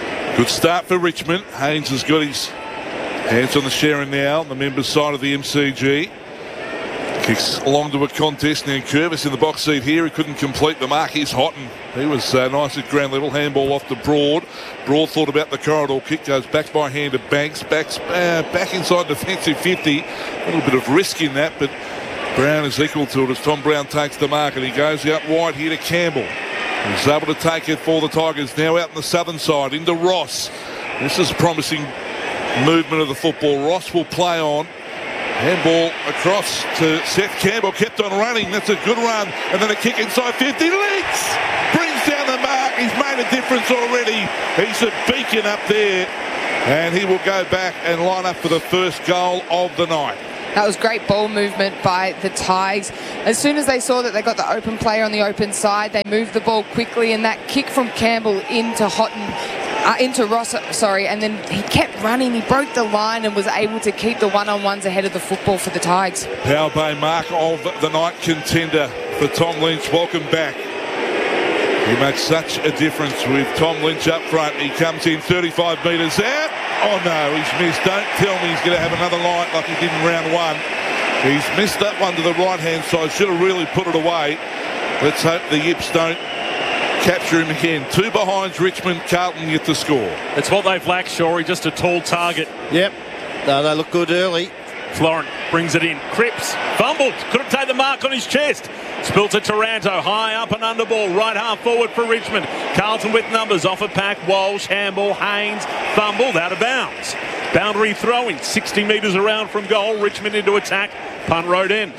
Good start for Richmond. Haynes has got his hands on the sharing now on the members' side of the M C G. Kicks along to a contest. Now Curvis in the box seat here. He couldn't complete the mark. He's Houghton. He was uh, nice at ground level. Handball off to Broad. Broad thought about the corridor kick. Goes back by hand to Banks. Backs, uh, back inside defensive fifty. A little bit of risk in that, but Brown is equal to it as Tom Brown takes the mark, and he goes out wide here to Campbell. He's able to take it for the Tigers. Now out on the southern side into Ross. This is promising movement of the football. Ross will play on. Handball across to Seth Campbell. Kept on running. That's a good run. And then a kick inside fifty. Leaks! Brings down the mark. He's made a difference already. He's a beacon up there. And he will go back and line up for the first goal of the night. That was great ball movement by the Tigers. As soon as they saw that they got the open player on the open side, they moved the ball quickly, and that kick from Campbell into Houghton, uh, into Ross, sorry, and then he kept running. He broke the line and was able to keep the one-on-ones ahead of the football for the Tigers. Power Bay mark of the night contender for Tom Lynch. Welcome back. He makes such a difference with Tom Lynch up front. He comes in thirty-five metres out. Oh no, he's missed. Don't tell me he's going to have another line like he did in round one. He's missed that one to the right-hand side. Should have really put it away. Let's hope the Yips don't capture him again. Two behinds Richmond, Carlton yet to score. It's what they've lacked, Shorey, just a tall target. Yep. No, they look good early. Florent brings it in. Cripps fumbled. Couldn't take the mark on his chest. Spilt to Taranto. High up and under ball. Right half forward for Richmond. Carlton with numbers. Off a pack. Walsh, Handball, Haynes. Fumbled. Out of bounds. Boundary throwing. sixty metres around from goal. Richmond into attack. Punt road end.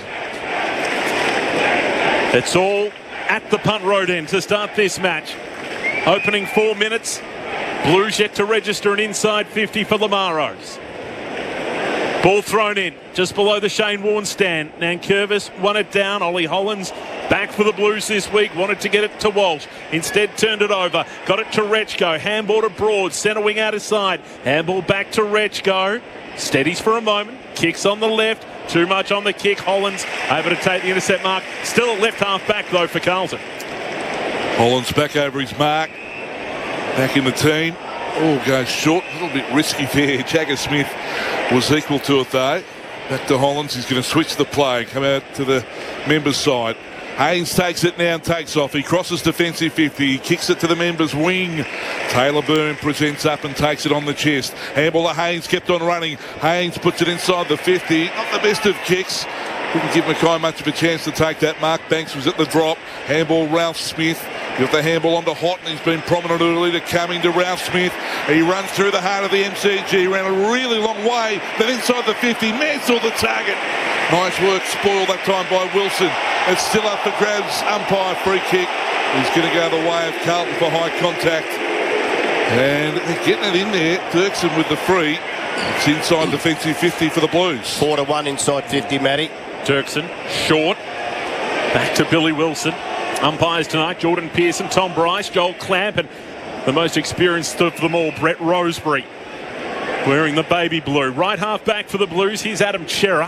It's all at the punt road end to start this match. Opening four minutes. Blues yet to register an inside fifty for Lamaros. Ball thrown in, just below the Shane Warne stand. Nankervis won it down. Ollie Hollands back for the Blues this week. Wanted to get it to Walsh. Instead turned it over. Got it to Rechko. Handball to Broad. Centre wing out of side. Handball back to Rechko. Steadies for a moment. Kicks on the left. Too much on the kick. Hollands able to take the intercept mark. Still at left half back though for Carlton. Hollands back over his mark. Back in the team. Oh, goes short. A little bit risky there. Jagger Smith was equal to it though. Back to Hollands. He's going to switch the play. Come out to the members' side. Haynes takes it now and takes off. He crosses defensive fifty. He kicks it to the members' wing. Taylor Byrne presents up and takes it on the chest. Handball to Haynes. Kept on running. Haynes puts it inside the fifty. Not the best of kicks. Couldn't give Mackay much of a chance to take that. Mark Banks was at the drop. Handball Ralph Smith. Got the handball onto Houghton. He's been prominent early to coming to Ralph Smith. He runs through the heart of the M C G. Ran a really long way. Then inside the fifty. Mansell the target. Nice work. Spoiled that time by Wilson. It's still up for grabs. Umpire free kick. He's going to go the way of Carlton for high contact. And they're getting it in there. Dirksen with the free. It's inside defensive fifty for the Blues. Four to one inside fifty, Matty. Dirksen, short. Back to Billy Wilson. Umpires tonight, Jordan Pearson, Tom Bryce, Joel Clamp, and the most experienced of them all, Brett Rosebery, wearing the baby blue. Right half back for the Blues, here's Adam Chera.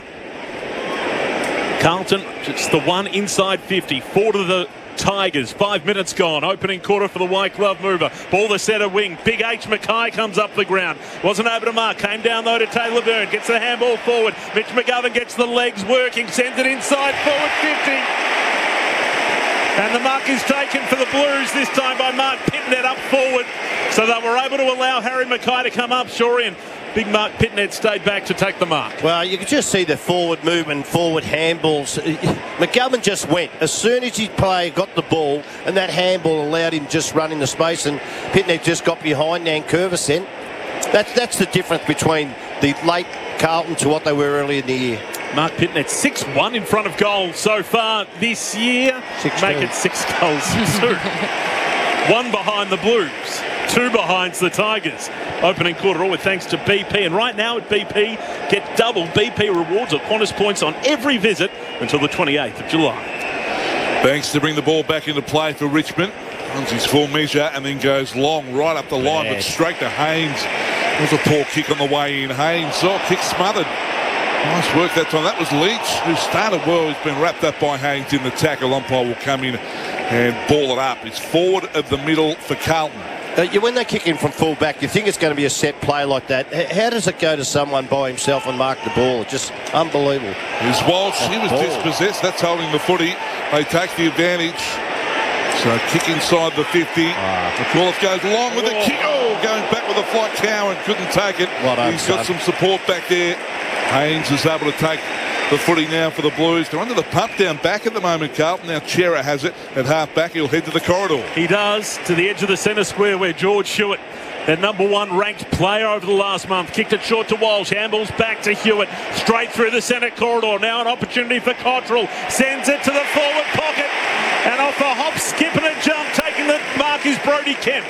Carlton, it's the one inside fifty. Four to the Tigers. Five minutes gone. Opening quarter for the white glove mover. Ball the centre wing. Big H. Mackay comes up the ground. Wasn't able to mark. Came down though to Taylor Byrne. Gets the handball forward. Mitch McGovern gets the legs working. Sends it inside forward fifty. And the mark is taken for the Blues this time by Mark Pitnet up forward. So they were able to allow Harry Mackay to come up. Shorey and big Mark Pitnet stayed back to take the mark. Well, you could just see the forward movement, forward handballs. McGovern just went. As soon as his player got the ball, and that handball allowed him just run in the space, and Pitnet just got behind Nankervis then. That's, that's the difference between the late Carlton to what they were early in the year. Mark Pitnet, six one in front of goal so far this year. Six Make two. it six goals soon. One behind the Blues, two behind the Tigers. Opening quarter, all with thanks to B P. And right now at B P, get double B P rewards or Qantas points on every visit until the twenty-eighth of July. Banks to bring the ball back into play for Richmond. Runs his full measure and then goes long right up the line, but straight to Haynes. There's a poor kick on the way in. Haynes, oh, kick smothered. Nice work that time. That was Leach, who started well. He's been wrapped up by Haynes in the tackle. Umpire will come in and ball it up. It's forward of the middle for Carlton. Uh, you, when they kick in from full back, you think it's going to be a set play like that. H- how does it go to someone by himself and mark the ball? It's just unbelievable. Here's Walsh. He was ball. dispossessed. That's holding the footy. They take the advantage. So kick inside the fifty. Ah. McAuliffe goes along with the kick. Oh, going back with a flight Cowan. Couldn't take it. Well done, He's got son. some support back there. Haynes is able to take the footy now for the Blues. They're under the pump down back at the moment, Carlton. Now Chera has it at half back. He'll head to the corridor. He does, to the edge of the centre square where George Hewitt, their number one ranked player over the last month, kicked it short to Walsh. Handballs back to Hewitt. Straight through the centre corridor. Now an opportunity for Cottrell. Sends it to the forward pocket. And off a hop, skip and a jump. Taking the mark is Brodie Kemp.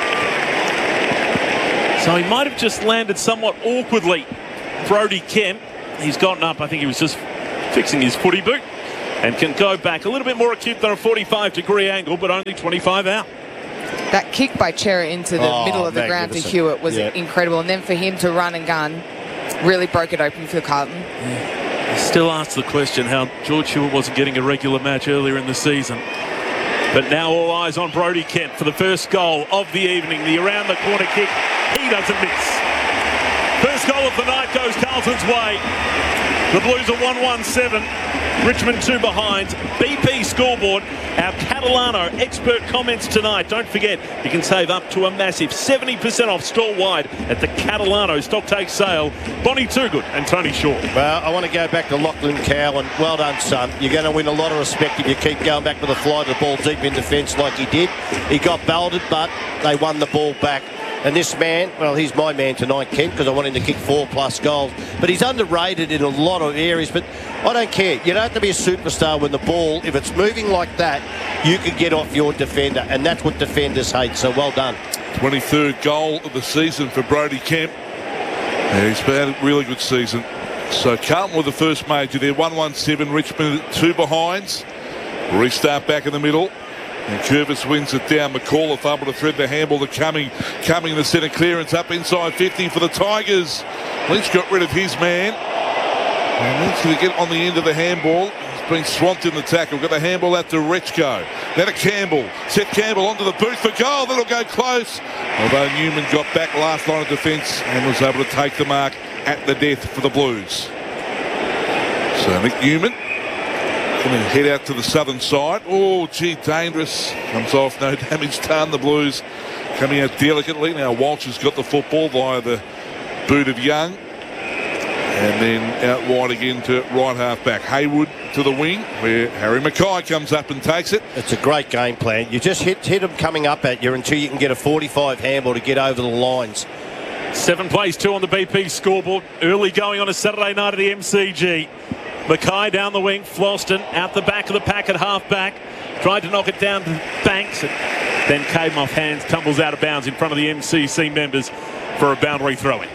So he might have just landed somewhat awkwardly. Brodie Kemp. He's gotten up. I think he was just fixing his footy boot and can go back a little bit more acute than a forty-five degree angle, but only twenty-five out. That kick by Chera into the Oh, middle of the ground to magnificent. Hewitt was Yep. incredible. And then for him to run and gun really broke it open for Carlton. I still ask the question how George Hewitt wasn't getting a regular match earlier in the season. But now all eyes on Brodie Kemp for the first goal of the evening. The around the corner kick. He doesn't miss. First goal of the night goes Carlton's way. The Blues are one one seven. Richmond two behind. B P scoreboard. Our Catalano expert comments tonight. Don't forget, you can save up to a massive seventy percent off store-wide at the Catalano stock take sale. Bonnie Toogood and Tony Shaw. Well, I want to go back to Lachlan Cowan. Well done, son. You're going to win a lot of respect if you keep going back with a fly to the ball deep in defence like he did. He got belted, but they won the ball back. And this man, well, he's my man tonight, Kent, because I want him to kick four plus goals. But he's underrated in a lot of areas. But I don't care. You don't have to be a superstar when the ball, if it's moving like that, you can get off your defender. And that's what defenders hate. So well done. twenty-third goal of the season for Brodie Kemp. Yeah, he's had a really good season. So Carlton with the first major there. one one seven. Richmond two behinds. Restart back in the middle. And Curvis wins it down. McAuliffe able to thread the handball to Cumming. Cumming the centre clearance up inside fifty for the Tigers. Lynch got rid of his man. And Lynch going to get on the end of the handball. He's been swamped in the tackle. Got the handball out to Rechko. Then to Campbell. Set Campbell onto the boot for goal. That'll go close. Although Newman got back last line of defence and was able to take the mark at the death for the Blues. So Nick Newman going to head out to the southern side. Oh, gee, dangerous. Comes off, no damage done. The Blues coming out delicately. Now Walsh has got the football via the boot of Young. And then out wide again to right half back. Haywood to the wing, where Harry Mackay comes up and takes it. It's a great game plan. You just hit, hit them coming up at you until you can get a forty-five handball to get over the lines. Seven plays two on the B P scoreboard. Early going on a Saturday night at the M C G. Mackay down the wing, Floston out the back of the pack at half back. Tried to knock it down to Banks, and then came off hands, tumbles out of bounds in front of the M C C members for a boundary throw-in.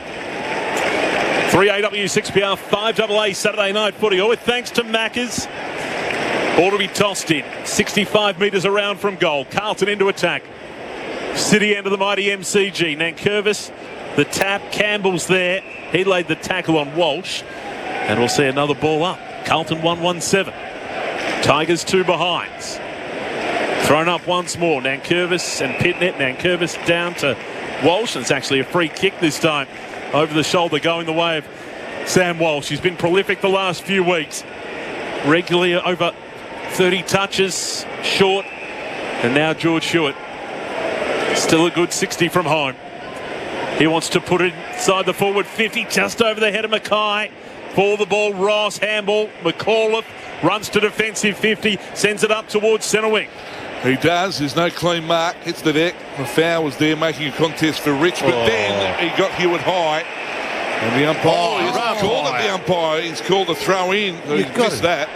three A W six P R five A A Saturday night footy. All with thanks to Maccas. Ball to be tossed in. sixty-five metres around from goal. Carlton into attack. City end of the mighty M C G. Nankervis, the tap. Campbell's there. He laid the tackle on Walsh. And we'll see another ball up. Carlton one one seven. Tigers two behinds. Thrown up once more. Nankervis and Pitnet. Nankervis down to Walsh. And it's actually a free kick this time. Over the shoulder going the way of Sam Walsh. He's been prolific the last few weeks. Regularly over thirty touches. Short. And now George Hewitt. Still a good sixty from home. He wants to put it inside the forward fifty. Just over the head of Mackay. For the ball, Ross, handball, McAuliffe runs to defensive fifty, sends it up towards centre wing. He does. There's no clean mark. Hits the deck. The foul was there, making a contest for Rich, but oh. then he got Hewitt high. And the umpire, oh, he's not called it the umpire. He's called a throw in. He missed that.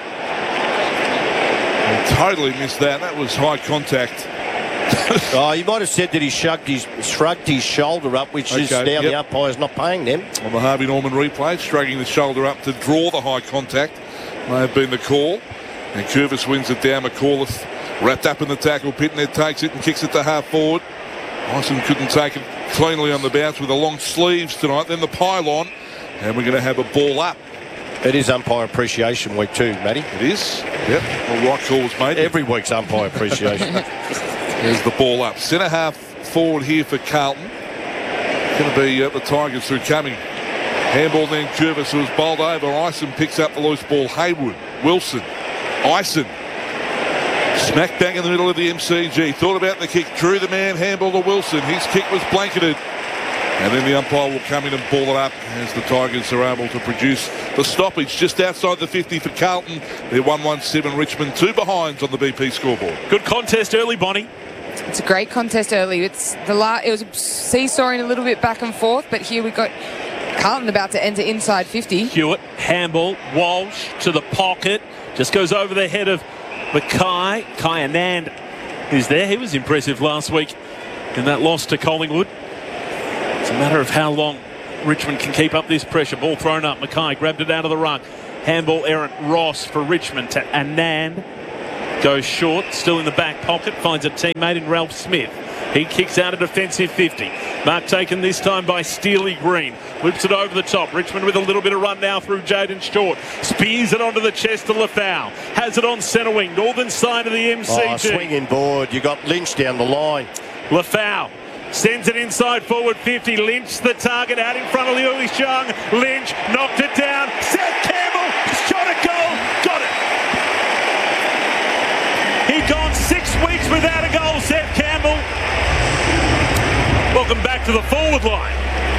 He totally missed that. That was high contact. Oh, you might have said that he shrugged his, shrugged his shoulder up, which Okay, is now yep. the umpire's not paying them. On the Harvey Norman replay, shrugging the shoulder up to draw the high contact. May have been the call. And Curvis wins it down. McAuliffe wrapped up in the tackle. Pitnet takes it and kicks it to half forward. Ison couldn't take it cleanly on the bounce with the long sleeves tonight. Then the pylon. And we're going to have a ball up. It is umpire appreciation week too, Matty. It is. Yep. Well, right call was made. Every week's umpire appreciation. There's the ball up. Centre half forward here for Carlton. Going to be uh, the Tigers through coming. Handball then Jervis, who was bowled over. Ison picks up the loose ball. Haywood, Wilson, Ison. Smack bang in the middle of the M C G. Thought about the kick, drew the man, handball to Wilson. His kick was blanketed. And then the umpire will come in and ball it up as the Tigers are able to produce the stoppage just outside the fifty for Carlton. They're one one seven Richmond, two behinds on the B P scoreboard. Good contest early, Bonnie. It's a great contest early. It's the la- It was seesawing a little bit back and forth, but here we've got Carlton about to enter inside fifty. Hewitt, handball, Walsh to the pocket. Just goes over the head of Mackay. Kai Anand is there. He was impressive last week in that loss to Collingwood. It's a matter of how long Richmond can keep up this pressure. Ball thrown up. Mackay grabbed it out of the ruck. Handball errant Ross for Richmond to Anand. Goes short, still in the back pocket. Finds a teammate in Ralph Smith. He kicks out a defensive fifty. Mark taken this time by Steely Green. Whips it over the top. Richmond with a little bit of run now through Jaden Short. Spears it onto the chest of Lafau. Has it on centre wing. Northern side of the M C G. Oh, swinging board. You got Lynch down the line. Lafau sends it inside forward fifty. Lynch the target out in front of Lewis Young. Lynch knocked it down. Seth Campbell shot a goal. Got it. He'd gone six weeks without a goal, Seth Campbell. Welcome back to the forward line.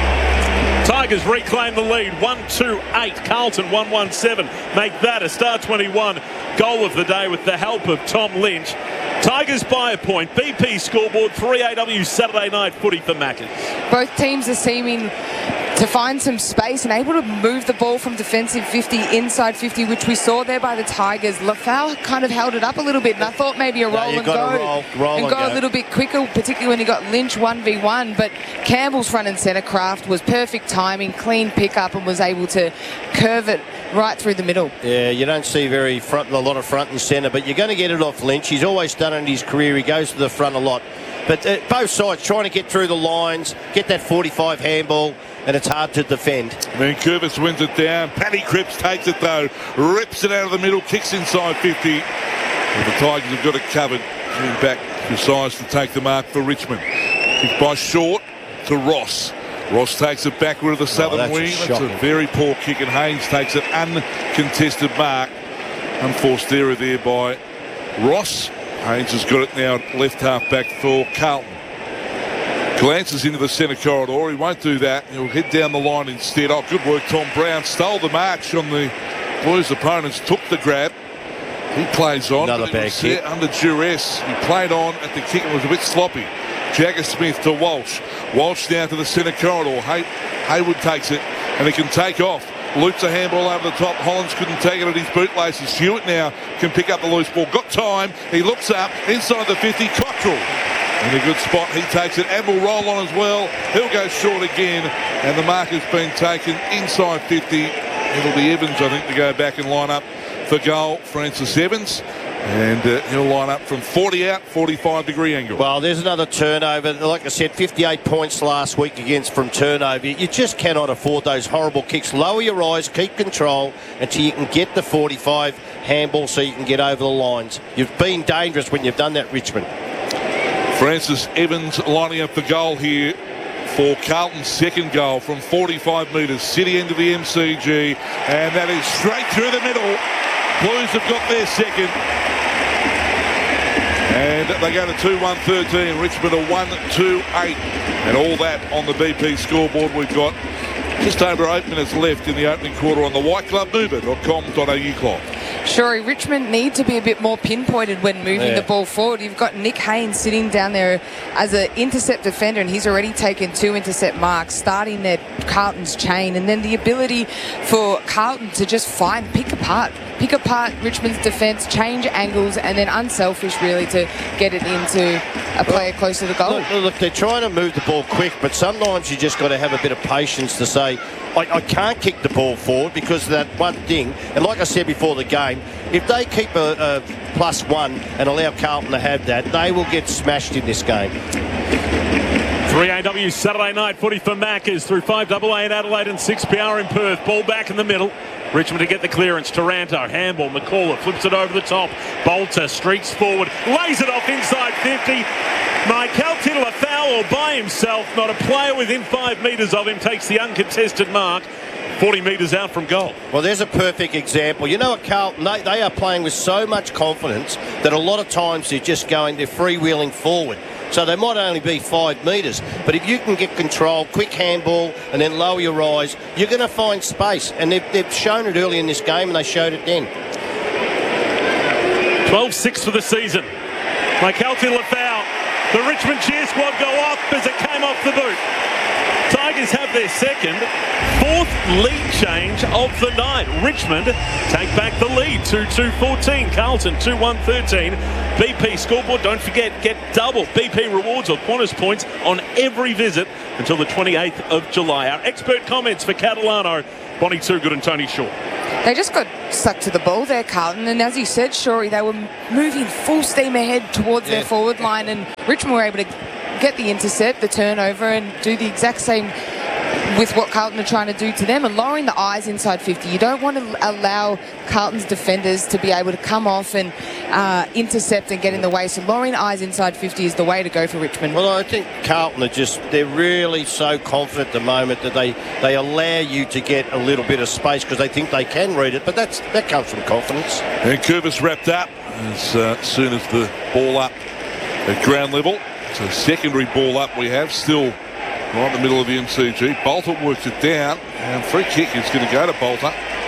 Tigers reclaim the lead, one two eight. Carlton one one seven. Make that a Star twenty-one goal of the day with the help of Tom Lynch. Tigers by a point. B P scoreboard, three A W Saturday night footy for Maccas. Both teams are seeming to find some space and able to move the ball from defensive fifty inside fifty, which we saw there by the Tigers. Lafau kind of held it up a little bit, and I thought maybe a roll no, and go roll, roll and, and go, go a little bit quicker, particularly when he got Lynch one v one. But Campbell's front and centre craft was perfect timing, clean pickup, and was able to curve it right through the middle. Yeah, you don't see very front, a lot of front and centre, but you're going to get it off Lynch. He's always done it in his career. He goes to the front a lot. But uh, both sides trying to get through the lines, get that forty-five handball, and it's hard to defend. Vancouvis wins it down. Paddy Cripps takes it though, rips it out of the middle, kicks inside fifty. And the Tigers have got it covered. Getting back to size to take the mark for Richmond. Kick by Short to Ross. Ross takes it backward of the southern oh, that's wing. A that's a very poor kick, and Haynes takes it uncontested mark. Unforced error there by Ross. Haynes has got it now left half back for Carlton. Glances into the centre corridor. He won't do that. He'll head down the line instead. Oh, good work, Tom Brown. Stole the march on the Blues opponents. Took the grab. He plays on. Another bad kick. Under duress. He played on at the kick and was a bit sloppy. Jagger Smith to Walsh. Walsh down to the centre corridor. Hay- Haywood takes it and he can take off. Loops a handball over the top. Hollins couldn't take it at his bootlaces. Hewitt now can pick up the loose ball. Got time. He looks up inside the fifty. Cottrell in a good spot. He takes it and will roll on as well. He'll go short again. And the mark has been taken inside fifty. It'll be Evans, I think, to go back and line up for goal. Francis Evans. And uh, he'll line up from forty out, forty-five degree angle. Well, there's another turnover. Like I said, fifty-eight points last week against from turnover. You just cannot afford those horrible kicks. Lower your eyes, keep control until you can get the forty-five handball so you can get over the lines. You've been dangerous when you've done that, Richmond. Francis Evans lining up the goal here for Carlton's second goal from forty-five metres. City end of the M C G. And that is straight through the middle. Blues have got their second. And they go to two one thirteen. Richmond are one two eight. And all that on the B P scoreboard. We've got just over eight minutes left in the opening quarter on the white club mover dot com dot a u clock. Sure, Richmond need to be a bit more pinpointed when moving Yeah. the ball forward. You've got Nick Haynes sitting down there as an intercept defender, and he's already taken two intercept marks, starting their Carlton's chain, and then the ability for Carlton to just find, pick apart, pick apart Richmond's defence, change angles, and then unselfish really to get it into a player close to the goal. Look, look, they're trying to move the ball quick, but sometimes you just got to have a bit of patience to say, I, I can't kick the ball forward because of that one thing. And like I said before the game, if they keep a, a plus one and allow Carlton to have that, they will get smashed in this game. three A W Saturday night footy for Maccas through five A A in Adelaide and six P R in Perth. Ball back in the middle. Richmond to get the clearance. Taranto, handball. McCullough flips it over the top. Bolter streaks forward, lays it off inside fifty. Michael Titulafau by himself, not a player within five metres of him, takes the uncontested mark. forty metres out from goal. Well, there's a perfect example. You know what, Carlton, they, they are playing with so much confidence that a lot of times they're just going, they're freewheeling forward. So they might only be five metres, but if you can get control, quick handball, and then lower your eyes, you're going to find space. And they've, they've shown it early in this game, and they showed it then. twelve six for the season. Michael Titulafau. The Richmond cheer squad go off as it came off the boot. Tigers have their second, fourth lead change of the night. Richmond take back the lead, two two fourteen. Carlton two one thirteen. B P scoreboard, don't forget, get double B P rewards or Qantas points on every visit until the twenty-eighth of July. Our expert comments for Catalano, Bonnie Toogood and Tony Shaw. They just got stuck to the ball there, Carlton, and as you said, Shorey, they were moving full steam ahead towards yeah. their forward line, and Richmond were able to get the intercept, the turnover, and do the exact same with what Carlton are trying to do to them, and lowering the eyes inside fifty. You don't want to allow Carlton's defenders to be able to come off and uh, intercept and get in the way, so lowering eyes inside fifty is the way to go for Richmond. Well, I think Carlton are just, they're really so confident at the moment that they, they allow you to get a little bit of space because they think they can read it, but that's that comes from confidence. Vancouver's wrapped up as uh, soon as the ball up at ground level. So secondary ball up we have, still right in the middle of the M C G. Bolter works it down, and free kick is going to go to Bolter.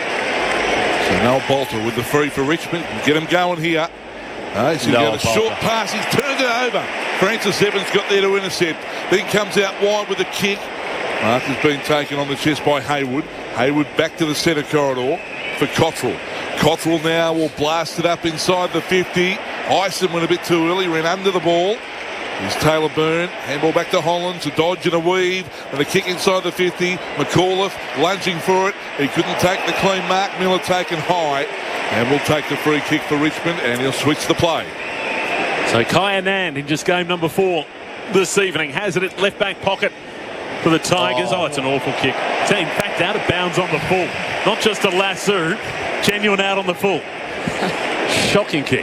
So Noel Bolter with the free for Richmond. Get him going here. Uh, he's going to go a short pass. He's turned it over. Francis Evans got there to intercept. Then comes out wide with a kick. Mark has been taken on the chest by Haywood. Haywood back to the centre corridor for Cottrell. Cottrell now will blast it up inside the fifty. Ison went a bit too early, ran under the ball. Here's Taylor Byrne, handball back to Hollands, a dodge and a weave, and a kick inside the fifty. McAuliffe lunging for it. He couldn't take the clean mark. Miller taken high, and will take the free kick for Richmond, and he'll switch the play. So Kai Anand in just game number four this evening has it at left back pocket for the Tigers. Oh, oh it's an awful kick. It's in fact out of bounds on the full. Not just a lasso, genuine out on the full. Shocking kick.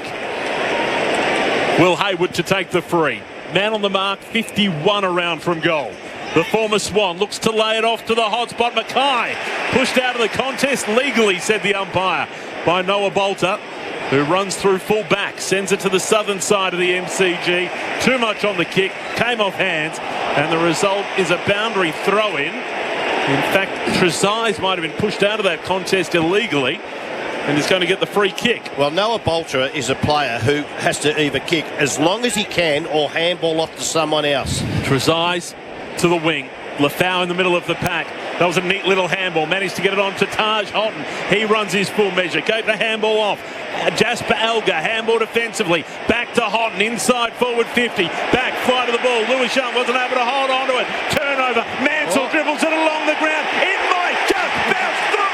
Will Haywood to take the free. Man on the mark, fifty-one around from goal. The former Swan looks to lay it off to the hotspot. Mackay pushed out of the contest legally, said the umpire, by Noah Bolter, who runs through full back, sends it to the southern side of the M C G. Too much on the kick, came off hands, and the result is a boundary throw-in. In fact, Trezise might have been pushed out of that contest illegally, and he's going to get the free kick. Well, Noah Bolter is a player who has to either kick as long as he can or handball off to someone else. Trezise to the wing. Lafau in the middle of the pack. That was a neat little handball. Managed to get it on to Taj Houghton. He runs his full measure. Gave the handball off. Jasper Alga, handball defensively. Back to Houghton, inside forward fifty. Back, fly to the ball. Lewis Young wasn't able to hold on to it. Turnover. Mansell oh. dribbles it along the ground. It might just bounce through.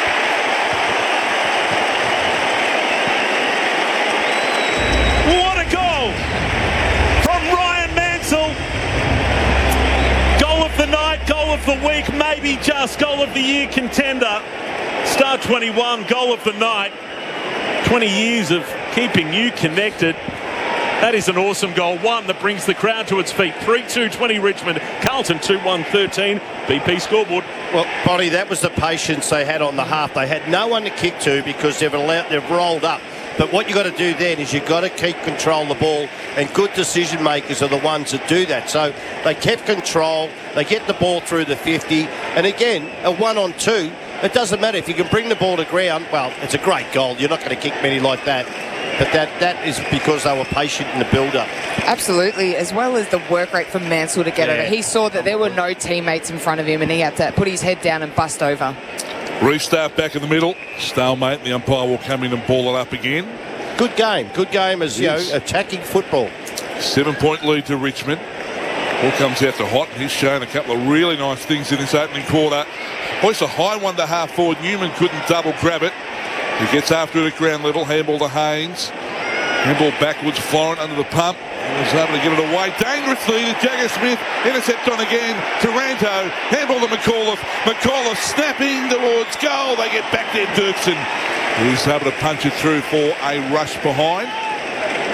What a goal from Ryan Mansell. Goal of the night, goal of the week, maybe just goal of the year contender. Star twenty-one, goal of the night. twenty years of keeping you connected. That is an awesome goal. One that brings the crowd to its feet. three two twenty Richmond. Carlton two one thirteen. B P scoreboard. Well, Bonnie, that was the patience they had on the half. They had no one to kick to because they've allowed, they've rolled up. But what you've got to do then is you've got to keep control of the ball, and good decision makers are the ones that do that. So they kept control, they get the ball through the fifty, and again, a one on two, it doesn't matter. If you can bring the ball to ground, well, it's a great goal. You're not going to kick many like that. But that, that is because they were patient in the build-up. Absolutely, as well as the work rate from Mansell to get yeah. it. He saw that there were no teammates in front of him, and he had to put his head down and bust over. Restart back in the middle. Stalemate. The umpire will come in and ball it up again. Good game. Good game as, yes. you know, attacking football. Seven-point lead to Richmond. Ball comes out to Houghton. He's shown a couple of really nice things in this opening quarter. Hoists a high one to half forward. Newman couldn't double grab it. He gets after it at ground level. Handball to Haynes. Handball backwards. Florent under the pump. He was able to get it away dangerously to Jagger Smith. Intercept on again. Taranto. Handball to McAuliffe. McAuliffe snapping towards goal. They get back there. Dirksen. He's able to punch it through for a rush behind.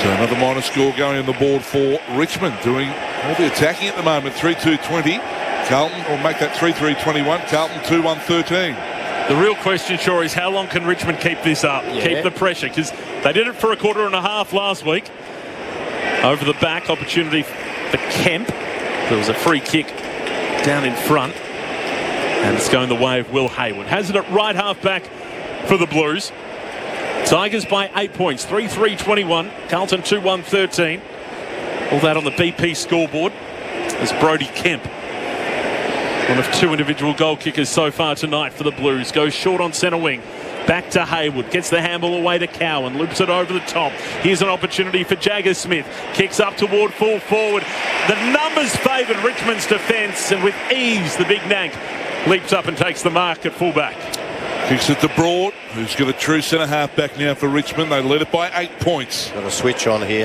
So another minor score going on the board for Richmond, doing all the attacking at the moment. three two twenty. Carlton will make that three three twenty-one. Carlton two one thirteen. The real question, sure, is how long can Richmond keep this up? Yeah. Keep the pressure, because they did it for a quarter and a half last week. Over the back, opportunity for Kemp. There was a free kick down in front. And it's going the way of Will Hayward. Has it at right half back for the Blues. Tigers by eight points. three three twenty-one. Carlton two one thirteen. All that on the B P scoreboard. As Brody Kemp, one of two individual goal kickers so far tonight for the Blues, goes short on centre wing. Back to Hayward. Gets the handball away to Cowan. Loops it over the top. Here's an opportunity for Jagger Smith. Kicks up toward full forward. The numbers favoured Richmond's defence, and with ease the big Nank leaps up and takes the mark at fullback. Kicks it to Broad, who's got a true centre half back now for Richmond. They led it by eight points. Got a switch on here.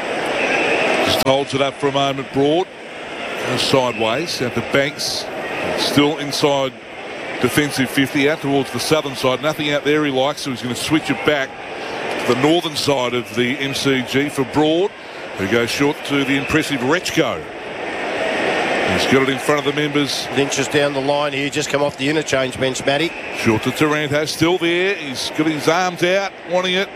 Just holds it up for a moment. Broad goes sideways out to Banks. Still inside defensive fifty, out towards the southern side. Nothing out there he likes, so he's going to switch it back to the northern side of the M C G for Broad, who goes short to the impressive Rechko. He's got it in front of the members. Lynch is down the line here, just come off the interchange bench, Matty. Short to Taranto, still there. He's got his arms out, wanting it.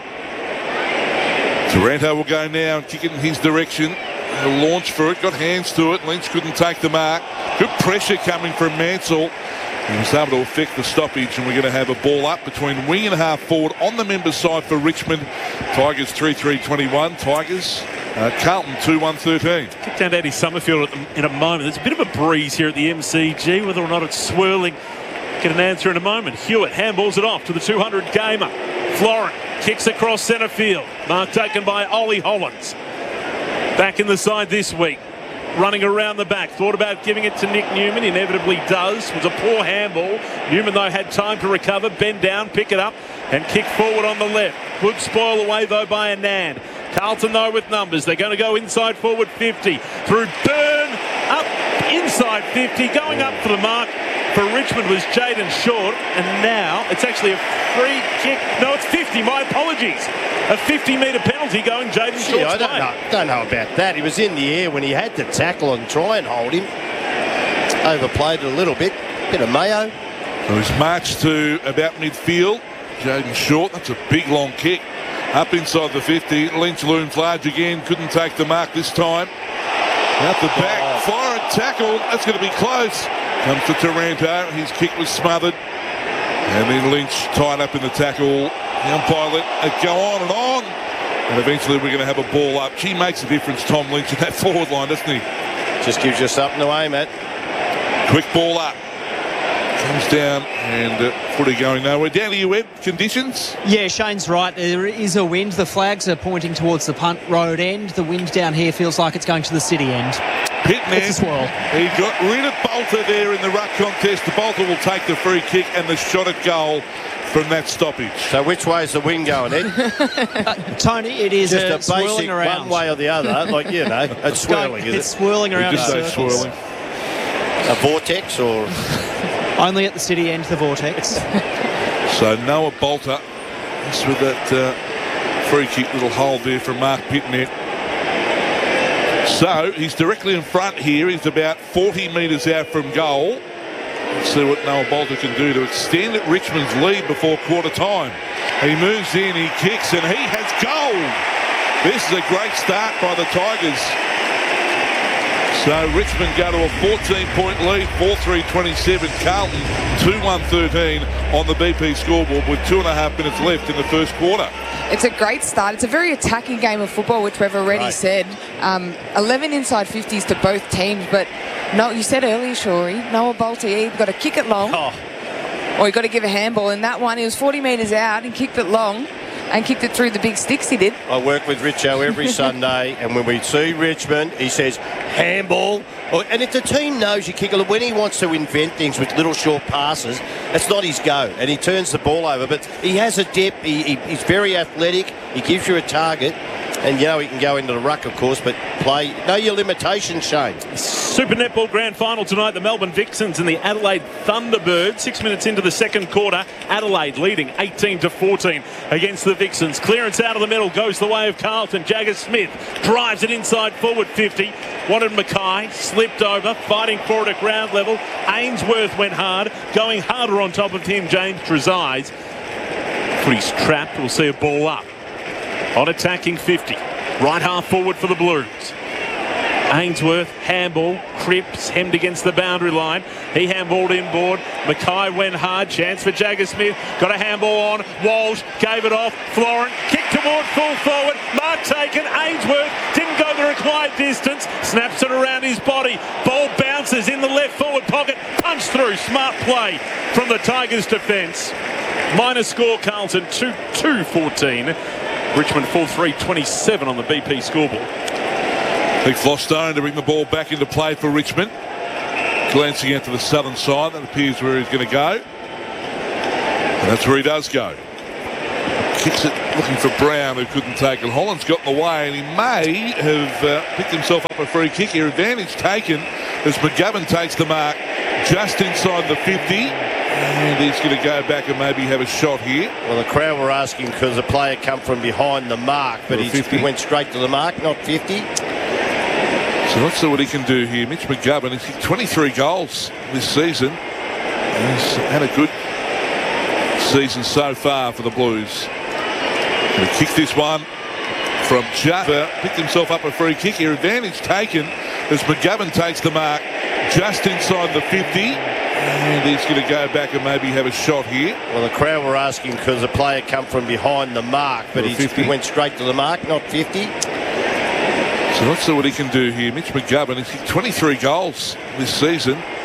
Taranto will go now and kick it in his direction. He'll launch for it, got hands to it. Lynch couldn't take the mark. Good pressure coming from Mansell. He was able to affect the stoppage, and we're going to have a ball up between wing and half forward on the members' side for Richmond. Tigers three three twenty-one. Tigers, uh, Carlton two one thirteen. Kick down to Eddie Summerfield in a moment. There's a bit of a breeze here at the M C G. Whether or not it's swirling, get an answer in a moment. Hewitt handballs it off to the two hundred gamer. Florent kicks across centre field. Mark taken by Ollie Hollins. Back in the side this week. Running around the back. Thought about giving it to Nick Newman. Inevitably does. Was a poor handball. Newman, though, had time to recover. Bend down, pick it up, and kick forward on the left. Good spoil away, though, by Anand. Carlton, though, with numbers. They're going to go inside forward fifty. Through Byrne. Up inside fifty. Going up for the mark for Richmond was Jaden Short. And now it's actually a free kick. No, it's fifty. My apologies. A fifty metre penalty going Jaden Short's way. I don't know, don't know about that. He was in the air when he had to tackle and try and hold him. Overplayed it a little bit. Bit of mayo. So he's marched to about midfield. Jaden Short, that's a big long kick. Up inside the fifty. Lynch looms large again. Couldn't take the mark this time. Out the back. Oh. Florent tackle. That's going to be close. Comes to Taranto. His kick was smothered. And then Lynch tied up in the tackle. The umpire let it go on and on. And eventually we're going to have a ball up. She makes a difference, Tom Lynch, in that forward line, doesn't he? Just gives you something to aim at. Quick ball up. Comes down and uh, footy going nowhere. Down to you, Ed. Conditions? Yeah, Shane's right. There is a wind. The flags are pointing towards the punt road end. The wind down here feels like it's going to the city end. Pittman, it's a swirl. He got rid of Bolter there in the ruck contest. The Bolter will take the free kick and the shot at goal from that stoppage. So which way is the wind going, Ed? uh, Tony, it is just uh, a basic swirling around. one way or the other. Like, you know, it's swirling, going, is it's it? swirling around. You just say swirling. A vortex or... Only at the city end, the vortex. So Noah Bolter, just with that uh, free kick little hold there from Mark Pittman. So he's directly in front here. He's about forty metres out from goal. Let's see what Noah Bolter can do to extend Richmond's lead before quarter time. He moves in, he kicks, and he has goal. This is a great start by the Tigers. So Richmond go to a fourteen point lead, four three twenty-seven. Carlton two one thirteen on the B P scoreboard with two and a half minutes left in the first quarter. It's a great start. It's a very attacking game of football, which we've already right. said. Um, eleven inside fifties to both teams, but no, you said earlier, Shorey, Noah Bolter, you've got to kick it long, oh. or you've got to give a handball. In that one, he was forty metres out and kicked it long. And kicked it through the big sticks, he did. I work with Richo every Sunday, and when we see Richmond, he says, handball. And if the team knows you kick it, when he wants to invent things with little short passes, it's not his go, and he turns the ball over. But he has a dip, he, he, he's very athletic, he gives you a target, And you know he can go into the ruck, of course, but play. Know your limitations, Shane. Super Netball Grand Final tonight. The Melbourne Vixens and the Adelaide Thunderbirds. Six minutes into the second quarter. Adelaide leading eighteen to fourteen against the Vixens. Clearance out of the middle goes the way of Carlton. Jagger Smith drives it inside forward fifty. Wanted Mackay. Slipped over. Fighting for it at ground level. Ainsworth went hard. Going harder on top of him, James Trezise. Footy's trapped. We'll see a ball up. On attacking fifty. Right half forward for the Blues. Ainsworth, handball, Cripps hemmed against the boundary line. He handballed inboard. Mackay went hard. Chance for Jagger Smith. Got a handball on. Walsh gave it off. Florent kicked toward full forward. Mark taken. Ainsworth didn't go the required distance. Snaps it around his body. Ball bounces in the left forward pocket. Punch through. Smart play from the Tigers defence. Minor score, Carlton two two fourteen. Richmond four three twenty-seven on the B P scoreboard. Big Flostone to bring the ball back into play for Richmond. Glancing out to the southern side, that appears where he's going to go. And that's where he does go. Kicks it looking for Brown, who couldn't take it. Holland's got in the way, and he may have uh, picked himself up a free kick here. Advantage taken as McGovern takes the mark just inside the fifty. And he's going to go back and maybe have a shot here. Well, the crowd were asking because the player come from behind the mark, but he went straight to the mark, not fifty. So let's see what he can do here. Mitch McGovern has hit twenty-three goals this season. He's had a good season so far for the Blues. Going to kick this one from Jaffa. Picked himself up a free kick here. Advantage taken as McGovern takes the mark just inside the fifty. And he's going to go back and maybe have a shot here. Well, the crowd were asking because the player come from behind the mark, but he went straight to the mark, not fifty. So let's see what he can do here. Mitch McGovern has hit twenty-three goals this season.